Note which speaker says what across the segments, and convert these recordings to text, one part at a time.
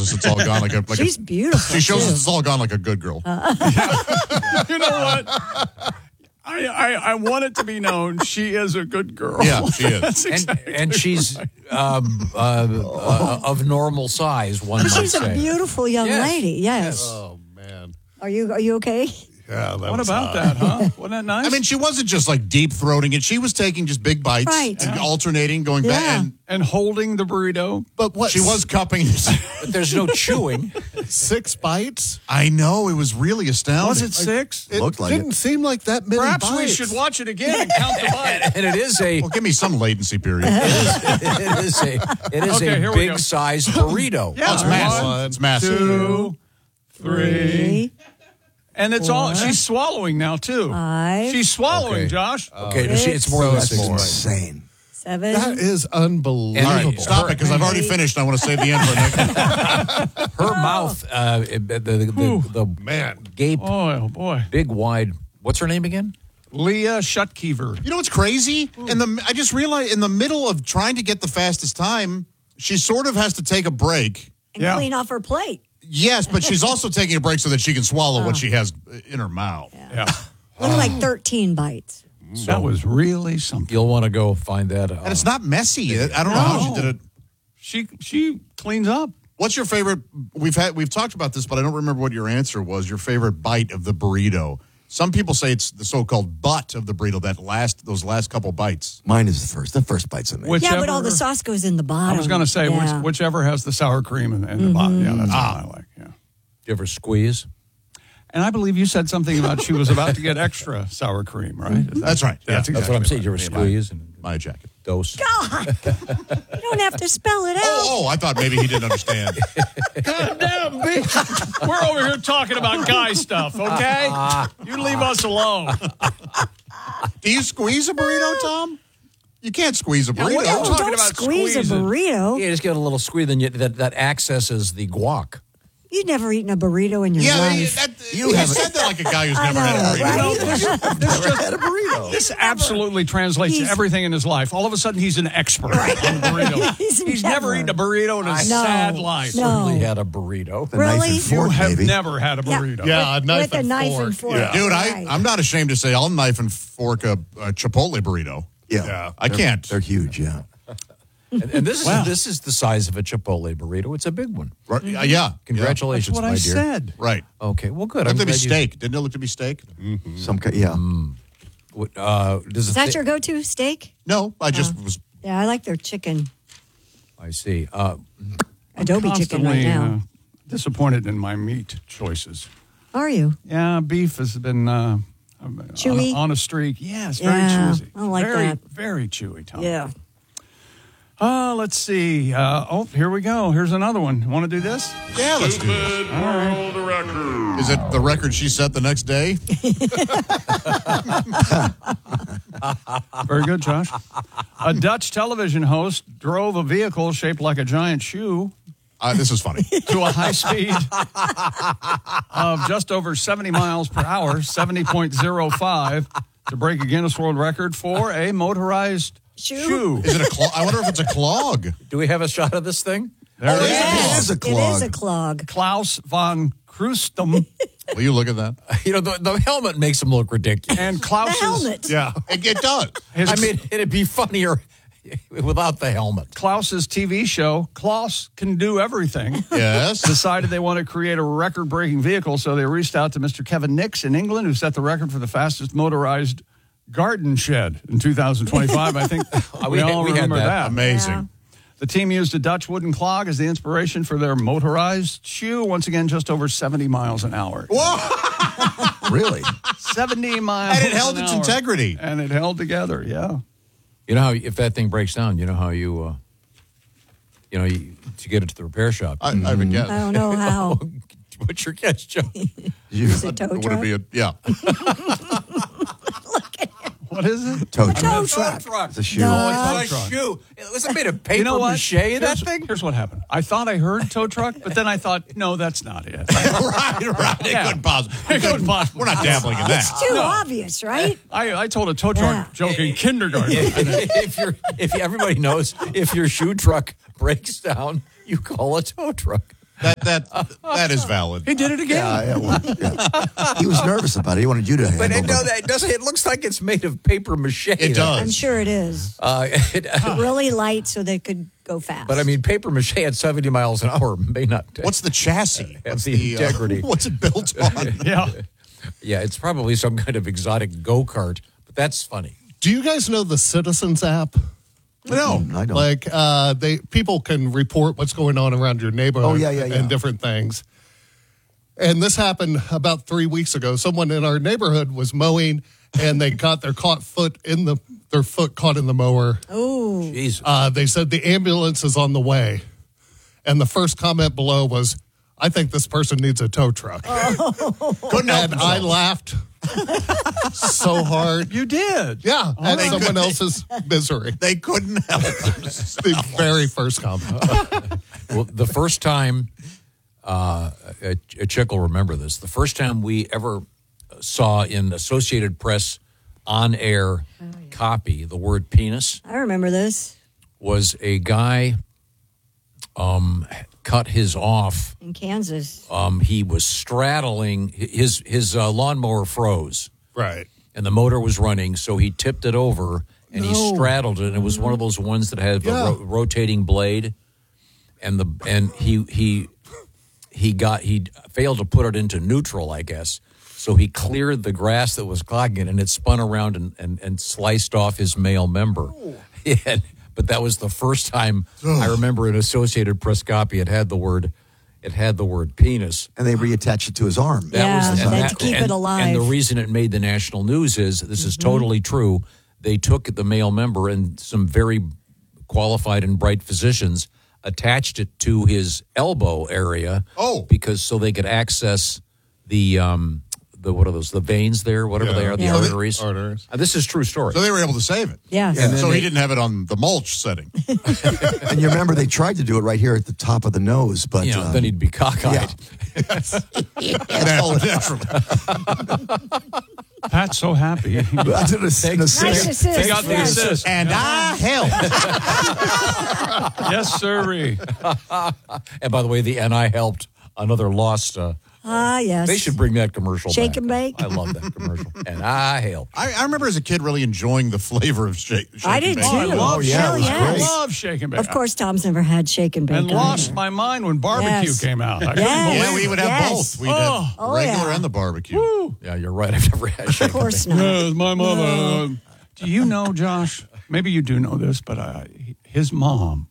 Speaker 1: us it's all gone
Speaker 2: She's beautiful.
Speaker 1: She shows
Speaker 2: too.
Speaker 1: us it's all gone like a good girl.
Speaker 3: You know what? I want it to be known she is a good girl.
Speaker 1: Yeah, she is.
Speaker 3: That's exactly
Speaker 4: And she's of normal size, one might
Speaker 2: She's
Speaker 4: say.
Speaker 2: a beautiful young
Speaker 4: Yes.
Speaker 2: lady. Yes.
Speaker 1: Oh man.
Speaker 2: Are you okay?
Speaker 1: Yeah,
Speaker 3: What about that, huh? Wasn't that nice?
Speaker 1: I mean, she wasn't just like deep throating it. She was taking just big bites,
Speaker 2: Right.
Speaker 1: and alternating, going back.
Speaker 2: Yeah.
Speaker 3: and holding the burrito.
Speaker 1: But what she was cupping.
Speaker 4: But there's no chewing.
Speaker 5: 6 bites?
Speaker 1: I know, it was really astounding.
Speaker 3: Was it 6?
Speaker 5: It
Speaker 6: Looked like
Speaker 5: didn't seem like that many
Speaker 3: Perhaps
Speaker 5: bites.
Speaker 3: we should watch it again and count the bites.
Speaker 4: And it is a
Speaker 1: Well, give me some latency period.
Speaker 4: it is
Speaker 3: Okay,
Speaker 4: a
Speaker 3: here we go.
Speaker 4: big size burrito.
Speaker 3: Yeah.
Speaker 1: Oh, it's massive.
Speaker 3: One,
Speaker 1: It's massive.
Speaker 3: 2, 3. And it's all,
Speaker 2: 4,
Speaker 3: she's swallowing now, too.
Speaker 2: 5,
Speaker 3: She's swallowing,
Speaker 4: Okay.
Speaker 3: Josh.
Speaker 4: Okay, it's more than
Speaker 6: That's
Speaker 4: 6 bites.
Speaker 6: insane.
Speaker 2: 7.
Speaker 5: That is unbelievable.
Speaker 1: All right, stop it, because I've already finished. I want to save the end for next.
Speaker 4: Her mouth, the
Speaker 5: Man.
Speaker 4: gape,
Speaker 3: Oh, boy.
Speaker 4: big, wide. What's her name again?
Speaker 3: Leah Shutkever.
Speaker 1: You know what's crazy? I just realized in the middle of trying to get the fastest time, she sort of has to take a break.
Speaker 2: And
Speaker 3: Yeah.
Speaker 2: clean off her plate.
Speaker 1: Yes, but she's also taking a break so that she can swallow what she has in her mouth.
Speaker 3: Yeah.
Speaker 2: Only like 13 bites.
Speaker 3: That was really something.
Speaker 4: You'll want to go find that out.
Speaker 1: And it's not messy. I don't know how she did it.
Speaker 3: She cleans up.
Speaker 1: What's your favorite? We've talked about this, but I don't remember what your answer was. Your favorite bite of the burrito. Some people say it's the so-called butt of the burrito. Those last couple bites.
Speaker 6: Mine is the first. The first bite's amazing.
Speaker 2: Yeah, but all the sauce goes in the bottom.
Speaker 3: I was going to say
Speaker 2: Yeah.
Speaker 3: whichever has the sour cream and the bottom. Yeah, that's what I like. Yeah.
Speaker 4: You ever squeeze?
Speaker 3: And I believe you said something about she was about to get extra sour cream, right?
Speaker 1: That's right. Yeah,
Speaker 3: That's
Speaker 4: That's what I'm saying. You ever
Speaker 1: right.
Speaker 4: squeeze and
Speaker 1: My jacket.
Speaker 4: dose?
Speaker 2: God, you don't have to spell it out.
Speaker 1: Oh, I thought maybe he didn't understand.
Speaker 3: God damn, bitch. We're over here talking about guy stuff, okay? You leave us alone.
Speaker 1: Do you squeeze a burrito, Tom? You can't squeeze a burrito.
Speaker 3: what are you
Speaker 2: Oh,
Speaker 3: talking
Speaker 2: don't
Speaker 3: about
Speaker 2: squeeze a
Speaker 3: squeezing?
Speaker 2: burrito.
Speaker 4: Yeah, just get a little squeeze, then that accesses the guac.
Speaker 2: You've never eaten a burrito in your life.
Speaker 1: You said that like a guy who's never had a burrito.
Speaker 2: right?
Speaker 3: This
Speaker 6: Had a burrito.
Speaker 3: This absolutely translates to
Speaker 2: He's-
Speaker 3: everything in his life. All of a sudden, he's an expert on burrito.
Speaker 2: He's
Speaker 3: never
Speaker 2: never.
Speaker 3: eaten a burrito in his
Speaker 2: No.
Speaker 3: sad life.
Speaker 2: No.
Speaker 4: Certainly had a burrito.
Speaker 6: The knife
Speaker 2: Really?
Speaker 6: and fork,
Speaker 3: You have
Speaker 6: maybe.
Speaker 3: never had a burrito.
Speaker 5: Yeah, a knife
Speaker 2: With a
Speaker 5: and
Speaker 2: knife
Speaker 5: fork.
Speaker 2: and fork.
Speaker 5: Yeah.
Speaker 1: Dude,
Speaker 2: Right.
Speaker 1: I'm not ashamed to say I'll knife and fork a Chipotle burrito.
Speaker 6: Yeah.
Speaker 1: I can't.
Speaker 6: They're huge, yeah.
Speaker 4: And this is the size of a Chipotle burrito. It's a big one.
Speaker 1: Right, yeah.
Speaker 4: Congratulations,
Speaker 3: That's what
Speaker 4: my
Speaker 3: I
Speaker 4: dear.
Speaker 3: said.
Speaker 1: Right.
Speaker 4: Okay, well, good.
Speaker 1: Looked to be
Speaker 4: glad you-
Speaker 1: steak. Didn't it look to be steak?
Speaker 6: Some kind, yeah.
Speaker 4: Does
Speaker 2: Is that your go-to steak?
Speaker 1: No, I just was.
Speaker 2: Yeah, I like their chicken.
Speaker 4: I see.
Speaker 2: Adobe chicken right
Speaker 3: Constantly
Speaker 2: now.
Speaker 3: disappointed in my meat choices.
Speaker 2: Are you?
Speaker 3: Yeah, beef has been
Speaker 2: Chewy?
Speaker 3: on a streak. Yes, very
Speaker 2: Yeah,
Speaker 3: chewy.
Speaker 2: I like
Speaker 3: very,
Speaker 2: that.
Speaker 3: Very chewy, Tom.
Speaker 2: Yeah.
Speaker 3: Let's see. Here we go. Here's another one. Want to do this?
Speaker 1: Yeah, let's do this. Is it the record she set the next day?
Speaker 3: Very good, Josh. A Dutch television host drove a vehicle shaped like a giant shoe
Speaker 1: This is funny.
Speaker 3: to a high speed of just over 70 miles per hour, 70.05, to break a Guinness World Record for a motorized shoe.
Speaker 1: Is it a clog? I wonder if it's a clog.
Speaker 4: Do we have a shot of this thing?
Speaker 3: There it is.
Speaker 6: It is a
Speaker 2: It
Speaker 6: clog.
Speaker 2: is a clog.
Speaker 3: Klaus von Krustum
Speaker 1: Will you look at that?
Speaker 4: You know, the helmet makes him look ridiculous.
Speaker 3: and
Speaker 2: The
Speaker 3: Klaus's
Speaker 2: helmet.
Speaker 1: Yeah, it does.
Speaker 4: I mean, it'd be funnier without the helmet.
Speaker 3: Klaus's TV show, Klaus Can Do Everything,
Speaker 1: Yes.
Speaker 3: decided they want to create a record-breaking vehicle, so they reached out to Mr. Kevin Nix in England, who set the record for the fastest motorized garden shed in 2025. I think we all
Speaker 4: we had
Speaker 3: remember
Speaker 4: that.
Speaker 3: that.
Speaker 1: Amazing.
Speaker 2: Yeah.
Speaker 3: The team used a Dutch wooden clog as the inspiration for their motorized shoe, once again just over 70 miles an hour.
Speaker 6: Really?
Speaker 3: 70 miles
Speaker 1: And it held
Speaker 3: an
Speaker 1: its
Speaker 3: hour.
Speaker 1: integrity.
Speaker 3: And it held together, yeah.
Speaker 4: You know how if that thing breaks down, you know how you to get it to the repair shop.
Speaker 1: I would guess.
Speaker 2: I don't know how.
Speaker 4: What's your guess, Joe?
Speaker 2: Is it tow
Speaker 1: Would it
Speaker 2: truck?
Speaker 1: be yeah.
Speaker 3: What is it?
Speaker 6: Tow
Speaker 2: Tow
Speaker 6: truck.
Speaker 2: truck.
Speaker 6: It's a shoe.
Speaker 3: No,
Speaker 4: It's
Speaker 3: tow
Speaker 4: a
Speaker 3: truck.
Speaker 4: shoe. Was it made of paper
Speaker 3: You know what?
Speaker 4: mache, that
Speaker 3: Here's-
Speaker 4: thing?
Speaker 3: Here's what happened. I thought I heard tow truck, but then I thought, no, that's not it.
Speaker 1: right. It
Speaker 3: Yeah.
Speaker 1: couldn't possibly.
Speaker 3: It couldn't possibly.
Speaker 1: We're not dabbling in that.
Speaker 2: It's too obvious, right?
Speaker 3: I told a tow truck
Speaker 2: Yeah.
Speaker 3: joke in kindergarten.
Speaker 4: if everybody knows, if your shoe truck breaks down, you call a tow truck.
Speaker 1: That is valid.
Speaker 3: He did it again.
Speaker 6: Yeah. He was nervous about it. He wanted you to handle
Speaker 4: But
Speaker 6: it.
Speaker 4: that doesn't. It looks like it's made of paper mache.
Speaker 1: It does.
Speaker 2: I'm sure it is. Really light so they could go fast.
Speaker 4: But I mean, paper mache at 70 miles an hour may not.
Speaker 1: What's the chassis?
Speaker 4: Have
Speaker 1: What's
Speaker 4: the integrity.
Speaker 1: What's it built on?
Speaker 3: Yeah.
Speaker 4: Yeah, it's probably some kind of exotic go-kart, but that's funny.
Speaker 5: Do you guys know the Citizens app?
Speaker 1: No.
Speaker 6: I don't.
Speaker 5: Like people can report what's going on around your neighborhood
Speaker 6: Oh, yeah.
Speaker 5: and different things. And this happened about 3 weeks ago. Someone in our neighborhood was mowing and they got their foot caught in the mower.
Speaker 2: Oh.
Speaker 4: Jesus.
Speaker 5: They said the ambulance is on the way. And the first comment below was, I think this person needs a tow truck.
Speaker 1: Couldn't help
Speaker 5: And I
Speaker 1: himself.
Speaker 5: laughed so hard.
Speaker 3: You did.
Speaker 5: Yeah, at
Speaker 1: they
Speaker 5: someone
Speaker 1: couldn't-
Speaker 5: else's misery.
Speaker 1: They couldn't help.
Speaker 5: The very first comment.
Speaker 4: Well, the first time, Chick will remember this, the first time we ever saw in Associated Press on-air copy the word penis
Speaker 2: I remember this
Speaker 4: was a guy cut his off.
Speaker 2: in Kansas.
Speaker 4: He was straddling, his lawnmower froze.
Speaker 5: Right.
Speaker 4: And the motor was running, so he tipped it over and he
Speaker 2: No.
Speaker 4: straddled it. And it was one of those ones that had
Speaker 5: Yeah.
Speaker 4: a rotating blade, and he failed to put it into neutral, I guess. So he cleared the grass that was clogging it, and it spun around and sliced off his male member. Yeah, but that was the first time I remember an Associated Press copy. It had the word penis.
Speaker 6: And they reattached it to his arm.
Speaker 2: Yeah,
Speaker 4: and
Speaker 2: they had to keep it alive.
Speaker 4: And the reason it made the national news is this is totally true. They took the male member, and some very qualified and bright physicians attached it to his elbow area.
Speaker 1: Oh.
Speaker 4: because so they could access the what are those, the veins there, whatever they are, the
Speaker 2: Yeah.
Speaker 4: arteries.
Speaker 5: Arteries.
Speaker 4: This is true story.
Speaker 1: So they were able to save it.
Speaker 2: Yes.
Speaker 6: Yeah.
Speaker 1: So he didn't have it on the mulch setting.
Speaker 6: And you remember they tried to do it right here at the top of the nose, but
Speaker 4: Then he'd be cockeyed.
Speaker 1: Naturally.
Speaker 3: Pat's so happy.
Speaker 6: I did an assist.
Speaker 2: Nice assist.
Speaker 3: They got the
Speaker 2: yes.
Speaker 3: assist.
Speaker 1: And I helped.
Speaker 3: Yes, sirree.
Speaker 4: And by the way, the NI helped another lost.
Speaker 2: Yes.
Speaker 4: They should bring that commercial
Speaker 2: Shake
Speaker 4: back.
Speaker 2: and bake.
Speaker 4: I love that commercial. And I helped.
Speaker 1: I remember as a kid really enjoying the flavor of shake
Speaker 2: I
Speaker 1: and
Speaker 2: did
Speaker 1: bake.
Speaker 2: too.
Speaker 3: I love
Speaker 6: yeah,
Speaker 2: Hell
Speaker 6: it was
Speaker 2: yes.
Speaker 3: I love shake and bake.
Speaker 2: Of course, Tom's never had shake and bake.
Speaker 3: And lost
Speaker 2: either.
Speaker 3: my mind when barbecue
Speaker 2: Yes.
Speaker 3: came out. I couldn't
Speaker 2: Yes.
Speaker 3: believe
Speaker 1: Yeah, we would have
Speaker 2: Yes.
Speaker 1: both. We'd have
Speaker 2: Oh,
Speaker 1: regular
Speaker 2: yeah.
Speaker 1: and the barbecue.
Speaker 4: Yeah, you're right. I've never had shake
Speaker 2: Of course not.
Speaker 3: Yes, my mother. Do you know, Josh? Maybe you do know this, but his mom,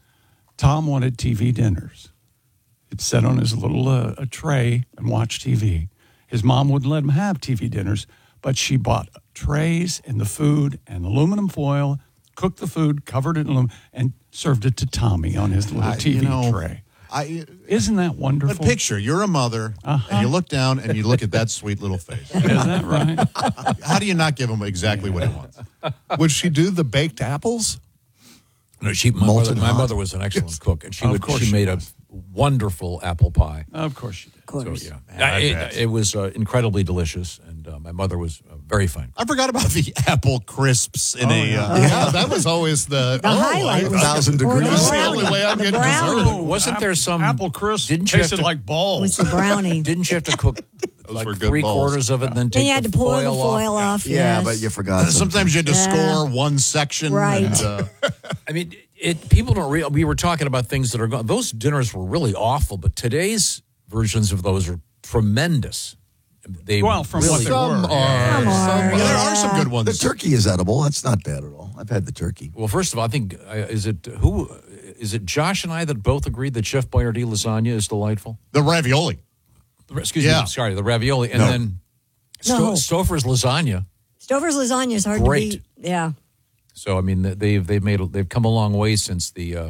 Speaker 3: Tom wanted TV dinners. He'd sit on his little a tray and watch TV. His mom wouldn't let him have TV dinners, but she bought trays and the food and aluminum foil, cooked the food, covered it in aluminum, and served it to Tommy on his little TV tray. Isn't that wonderful?
Speaker 1: But picture, you're a mother, and you look down and you look at that sweet little face.
Speaker 3: Isn't that right?
Speaker 1: How do you not give him exactly what he wants?
Speaker 5: Would she do the baked apples?
Speaker 4: No, my
Speaker 6: Molten hot.
Speaker 4: mother was an excellent cook, and
Speaker 3: Of course
Speaker 4: she
Speaker 3: she
Speaker 4: made
Speaker 3: was.
Speaker 4: a wonderful apple pie.
Speaker 3: Of course you did.
Speaker 2: Of course.
Speaker 4: So,
Speaker 1: I
Speaker 4: yeah.
Speaker 1: bet.
Speaker 4: It was incredibly delicious, and my mother was very fine.
Speaker 1: I forgot about the apple crisps in a.
Speaker 5: Yeah, that was always the
Speaker 2: highlight was
Speaker 6: 1,000
Speaker 2: or
Speaker 6: degrees.
Speaker 5: That's the only way I'm
Speaker 2: The
Speaker 5: getting
Speaker 2: brownie.
Speaker 5: dessert.
Speaker 4: Wasn't there some
Speaker 3: apple crisp?
Speaker 4: Didn't you have
Speaker 3: tasted
Speaker 4: to-
Speaker 3: like balls.
Speaker 2: was the brownie.
Speaker 4: Didn't you have to cook like
Speaker 5: were good
Speaker 4: 3/4 of it, and then take
Speaker 2: Then you had
Speaker 4: the
Speaker 2: to pull the
Speaker 4: foil
Speaker 2: foil off.
Speaker 6: Yeah,
Speaker 2: yes.
Speaker 6: but you forgot.
Speaker 1: Sometimes you had to
Speaker 2: Yeah.
Speaker 1: score one section.
Speaker 2: Right.
Speaker 1: And,
Speaker 4: I mean, people don't realize. We were talking about things that are gone. Those dinners were really awful, but today's versions of those are tremendous. They
Speaker 3: Well, from what
Speaker 4: really
Speaker 3: they
Speaker 5: Some
Speaker 3: were.
Speaker 5: are.
Speaker 2: Come on.
Speaker 5: Some
Speaker 1: well, there
Speaker 2: Yeah.
Speaker 1: are some good
Speaker 6: The
Speaker 1: ones.
Speaker 6: turkey is edible. That's not bad at all. I've had the turkey.
Speaker 4: Well, first of all, I think is it Josh and I that both agreed that Chef Boyardee lasagna is delightful?
Speaker 1: The ravioli.
Speaker 4: Excuse
Speaker 1: Yeah.
Speaker 4: me, sorry, the ravioli, and
Speaker 1: No.
Speaker 4: then
Speaker 2: No.
Speaker 4: Stouffer's lasagna.
Speaker 2: Stover's lasagna is hard
Speaker 4: Great.
Speaker 2: to beat. Yeah.
Speaker 4: So I mean, they've come a long way since the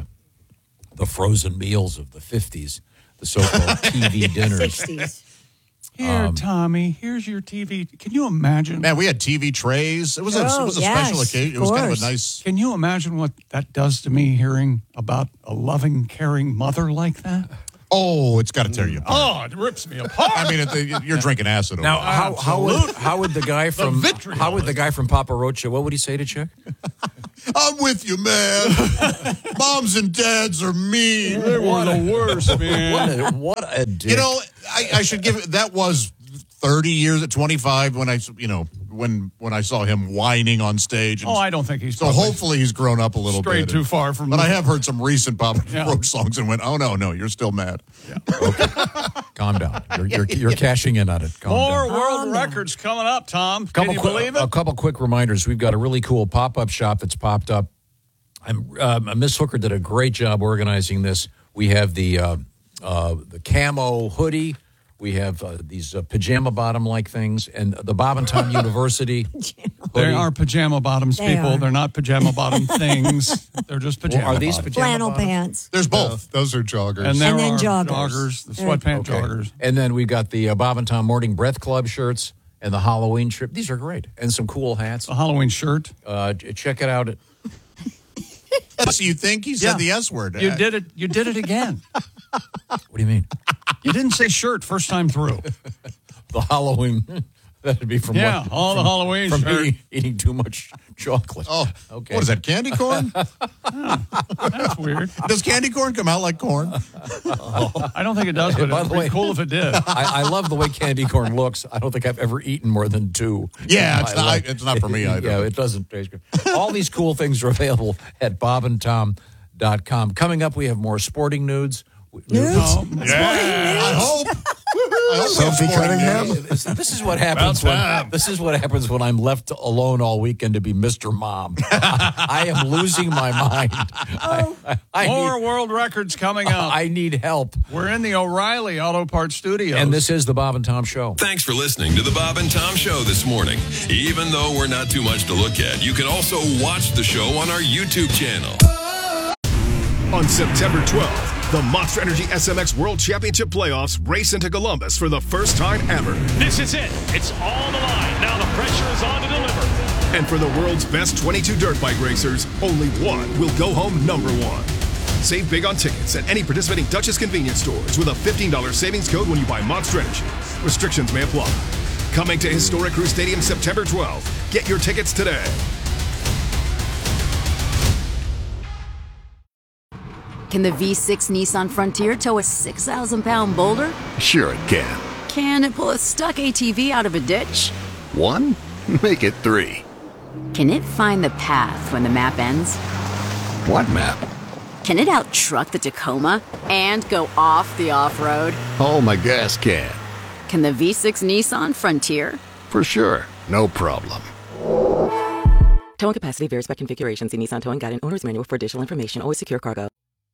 Speaker 4: frozen meals of the 50s, the so-called TV dinners.
Speaker 2: 60s.
Speaker 3: Here, Tommy, here's your TV. Can you imagine?
Speaker 1: Man, we had TV trays. It was a
Speaker 2: Oh,
Speaker 1: special
Speaker 2: yes,
Speaker 1: occasion. It
Speaker 2: of
Speaker 1: was kind of
Speaker 2: course.
Speaker 1: a nice.
Speaker 3: Can you imagine what that does to me hearing about a loving, caring mother like that?
Speaker 1: Oh, it's got to tear you apart.
Speaker 3: Oh, it rips me apart.
Speaker 1: I mean, you're drinking acid.
Speaker 4: Now,
Speaker 1: over
Speaker 4: how would the guy from
Speaker 3: vitriol
Speaker 4: Papa Roach, what would he say to Chick?
Speaker 1: I'm with you, man. Moms and dads are mean.
Speaker 3: They were the worst, man.
Speaker 4: What a dick.
Speaker 1: You know, I should give it. That was 30 years at 25 when I saw him whining on stage. And
Speaker 3: I don't think he's
Speaker 1: so. Hopefully, he's grown up a little bit.
Speaker 3: strayed too far from.
Speaker 1: But I have heard some recent Papa Roach songs and went, "Oh no, you're still mad."
Speaker 3: Yeah.
Speaker 4: Okay. Calm down. You're cashing in on it. Calm
Speaker 3: More
Speaker 4: down.
Speaker 3: world records coming up, Tom. Can you believe it?
Speaker 4: A couple quick reminders. We've got a really cool pop-up shop that's popped up. Miss Hooker did a great job organizing this. We have the camo hoodie. We have these pajama bottom-like things, and the Bob and Tom University.
Speaker 3: They are pajama bottoms, people.
Speaker 2: are.
Speaker 3: They're not pajama bottom things. They're just pajama
Speaker 4: Are these
Speaker 3: bottoms.
Speaker 4: pajama
Speaker 2: Flannel
Speaker 4: bottoms?
Speaker 2: pants.
Speaker 1: There's both.
Speaker 5: Those are joggers.
Speaker 3: And there
Speaker 2: And then
Speaker 3: are
Speaker 2: joggers.
Speaker 3: the sweatpant
Speaker 4: Okay.
Speaker 3: joggers.
Speaker 4: And then we've got the Bob and Tom Morning Breath Club shirts and the Halloween trip. These are great. And some cool hats.
Speaker 3: A Halloween shirt.
Speaker 4: Check it out.
Speaker 1: So you think he said the S word?
Speaker 3: You did it. You did it again.
Speaker 4: What do you mean?
Speaker 3: You didn't say shirt first time through.
Speaker 4: The Halloween. That'd be from
Speaker 3: Yeah,
Speaker 4: what?
Speaker 3: all the Halloween
Speaker 4: From
Speaker 3: shirt.
Speaker 4: eating too much chocolate.
Speaker 1: Oh,
Speaker 4: okay.
Speaker 1: What is that? Candy corn?
Speaker 3: That's weird.
Speaker 1: Does candy corn come out like corn?
Speaker 3: I don't think it does, but
Speaker 4: By
Speaker 3: it'd
Speaker 4: the
Speaker 3: be
Speaker 4: way-
Speaker 3: cool if it did.
Speaker 4: I love the way candy corn looks. I don't think I've ever eaten more than two.
Speaker 1: Yeah,
Speaker 4: in
Speaker 1: it's
Speaker 4: my
Speaker 1: not.
Speaker 4: life.
Speaker 1: It's not for me either.
Speaker 4: Yeah, it doesn't taste good. All these cool things are available at bobandtom.com. Coming up, we have more sporting nudes.
Speaker 1: I hope.
Speaker 6: Sophie Cunningham.
Speaker 4: This is what happens when I'm left alone all weekend to be Mr. Mom. I am losing my mind. I
Speaker 3: More
Speaker 4: need,
Speaker 3: world records coming up.
Speaker 4: I need help.
Speaker 3: We're in the O'Reilly Auto Parts Studios.
Speaker 4: And this is the Bob and Tom Show.
Speaker 7: Thanks for listening to the Bob and Tom Show this morning. Even though we're not too much to look at, you can also watch the show on our YouTube channel.
Speaker 8: On September 12th, the Monster Energy SMX World Championship Playoffs race into Columbus for the first time ever.
Speaker 9: This is it. It's all on the line. Now the pressure is on to deliver.
Speaker 8: And for the world's best 22 dirt bike racers, only one will go home number one. Save big on tickets at any participating Duchess convenience stores with a $15 savings code when you buy Monster Energy. Restrictions may apply. Coming to Historic Crew Stadium September 12th. Get your tickets today.
Speaker 10: Can the V6 Nissan Frontier tow a 6,000-pound boulder?
Speaker 11: Sure it can.
Speaker 10: Can it pull a stuck ATV out of a ditch?
Speaker 11: 1? Make it 3.
Speaker 10: Can it find the path when the map ends?
Speaker 11: What map?
Speaker 10: Can it out-truck the Tacoma and go off the off-road?
Speaker 11: Oh, my gas can.
Speaker 10: Can the V6 Nissan Frontier?
Speaker 11: For sure. No problem.
Speaker 12: Towing capacity varies by configuration. See Nissan Towing Guide and Owner's Manual for additional information. Always secure cargo.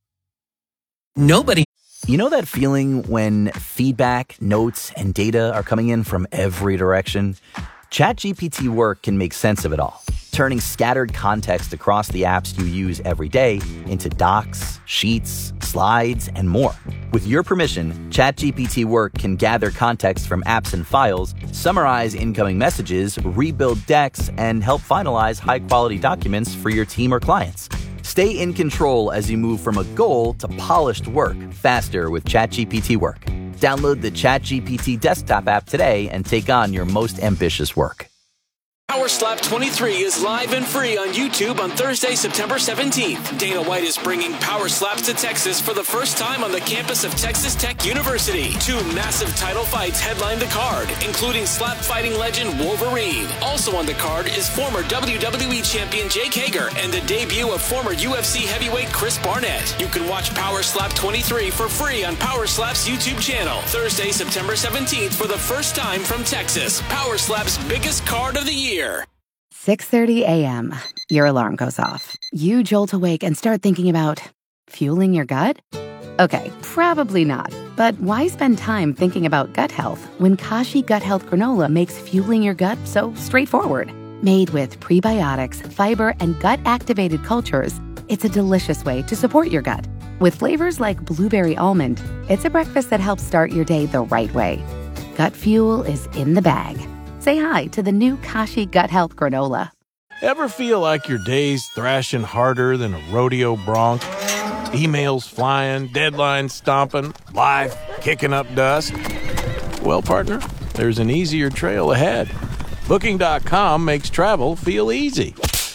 Speaker 13: Nobody. You know that feeling when feedback, notes, and data are coming in from every direction? ChatGPT Work can make sense of it all, turning scattered context across the apps you use every day into docs, sheets, slides, and more. With your permission, ChatGPT Work can gather context from apps and files, summarize incoming messages, rebuild decks, and help finalize high-quality documents for your team or clients. Stay in control as you move from a goal to polished work faster with ChatGPT Work. Download the ChatGPT desktop app today and take on your most ambitious work.
Speaker 14: Power Slap 23 is live and free on YouTube on Thursday, September 17th. Dana White is bringing Power Slaps to Texas for the first time on the campus of Texas Tech University. 2 massive title fights headline the card, including slap fighting legend Wolverine. Also on the card is former WWE champion Jake Hager and the debut of former UFC heavyweight Chris Barnett. You can watch Power Slap 23 for free on Power Slap's YouTube channel. Thursday, September 17th for the first time from Texas. Power Slap's biggest card of the year.
Speaker 15: 6:30 a.m. Your alarm goes off. You jolt awake and start thinking about fueling your gut? Okay, probably not. But why spend time thinking about gut health when Kashi Gut Health Granola makes fueling your gut so straightforward? Made with prebiotics, fiber, and gut-activated cultures, it's a delicious way to support your gut. With flavors like blueberry almond, it's a breakfast that helps start your day the right way. Gut fuel is in the bag. Say hi to the new Kashi Gut Health Granola.
Speaker 16: Ever feel like your day's thrashing harder than a rodeo bronc? Emails flying, deadlines stomping, life kicking up dust? Well, partner, there's an easier trail ahead. Booking.com makes travel feel easy.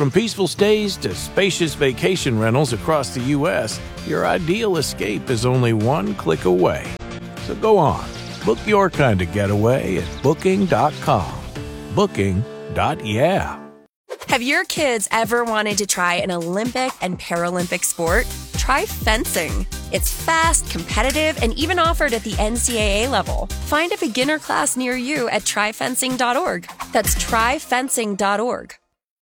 Speaker 16: From peaceful stays to spacious vacation rentals across the U.S., your ideal escape is only one click away. So go on, book your kind of getaway at Booking.com. Booking.yeah.
Speaker 17: Have your kids ever wanted to try an Olympic and Paralympic sport? Try fencing. It's fast, competitive, and even offered at the NCAA level. Find a beginner class near you at tryfencing.org. That's tryfencing.org.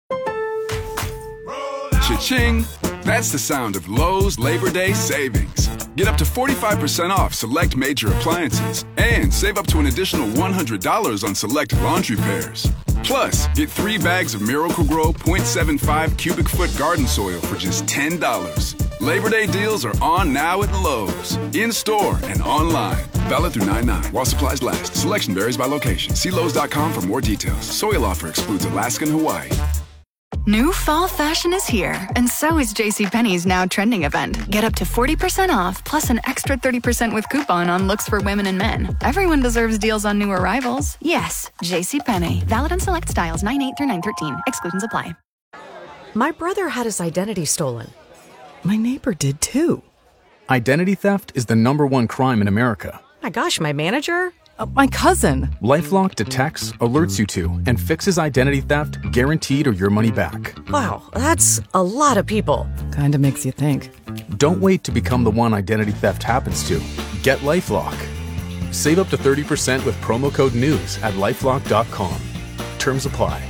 Speaker 18: Cha-ching! That's the sound of Lowe's Labor Day savings. Get up to 45% off select major appliances and save up to an additional $100 on select laundry pairs. Plus, get 3 bags of Miracle-Gro 0.75 cubic foot garden soil for just $10. Labor Day deals are on now at Lowe's, in-store and online. Valid through 9/9 while supplies last. Selection varies by location. See Lowe's.com for more details. Soil offer excludes Alaska and Hawaii.
Speaker 19: New fall fashion is here, and so is JCPenney's now trending event. Get up to 40% off, plus an extra 30% with coupon on looks for women and men. Everyone deserves deals on new arrivals. Yes, JCPenney. Valid on select styles 9/8 through 9/13. Exclusions apply.
Speaker 2: My brother had his identity stolen. My neighbor did too.
Speaker 20: Identity theft is the #1 crime in America.
Speaker 2: My gosh, my manager? My cousin.
Speaker 20: LifeLock detects, alerts you to, and fixes identity theft guaranteed or your money back.
Speaker 2: Wow, that's a lot of people.
Speaker 21: Kinda makes you think.
Speaker 20: Don't wait to become the one identity theft happens to. Get LifeLock. Save up to 30% with promo code NEWS at LifeLock.com. Terms apply.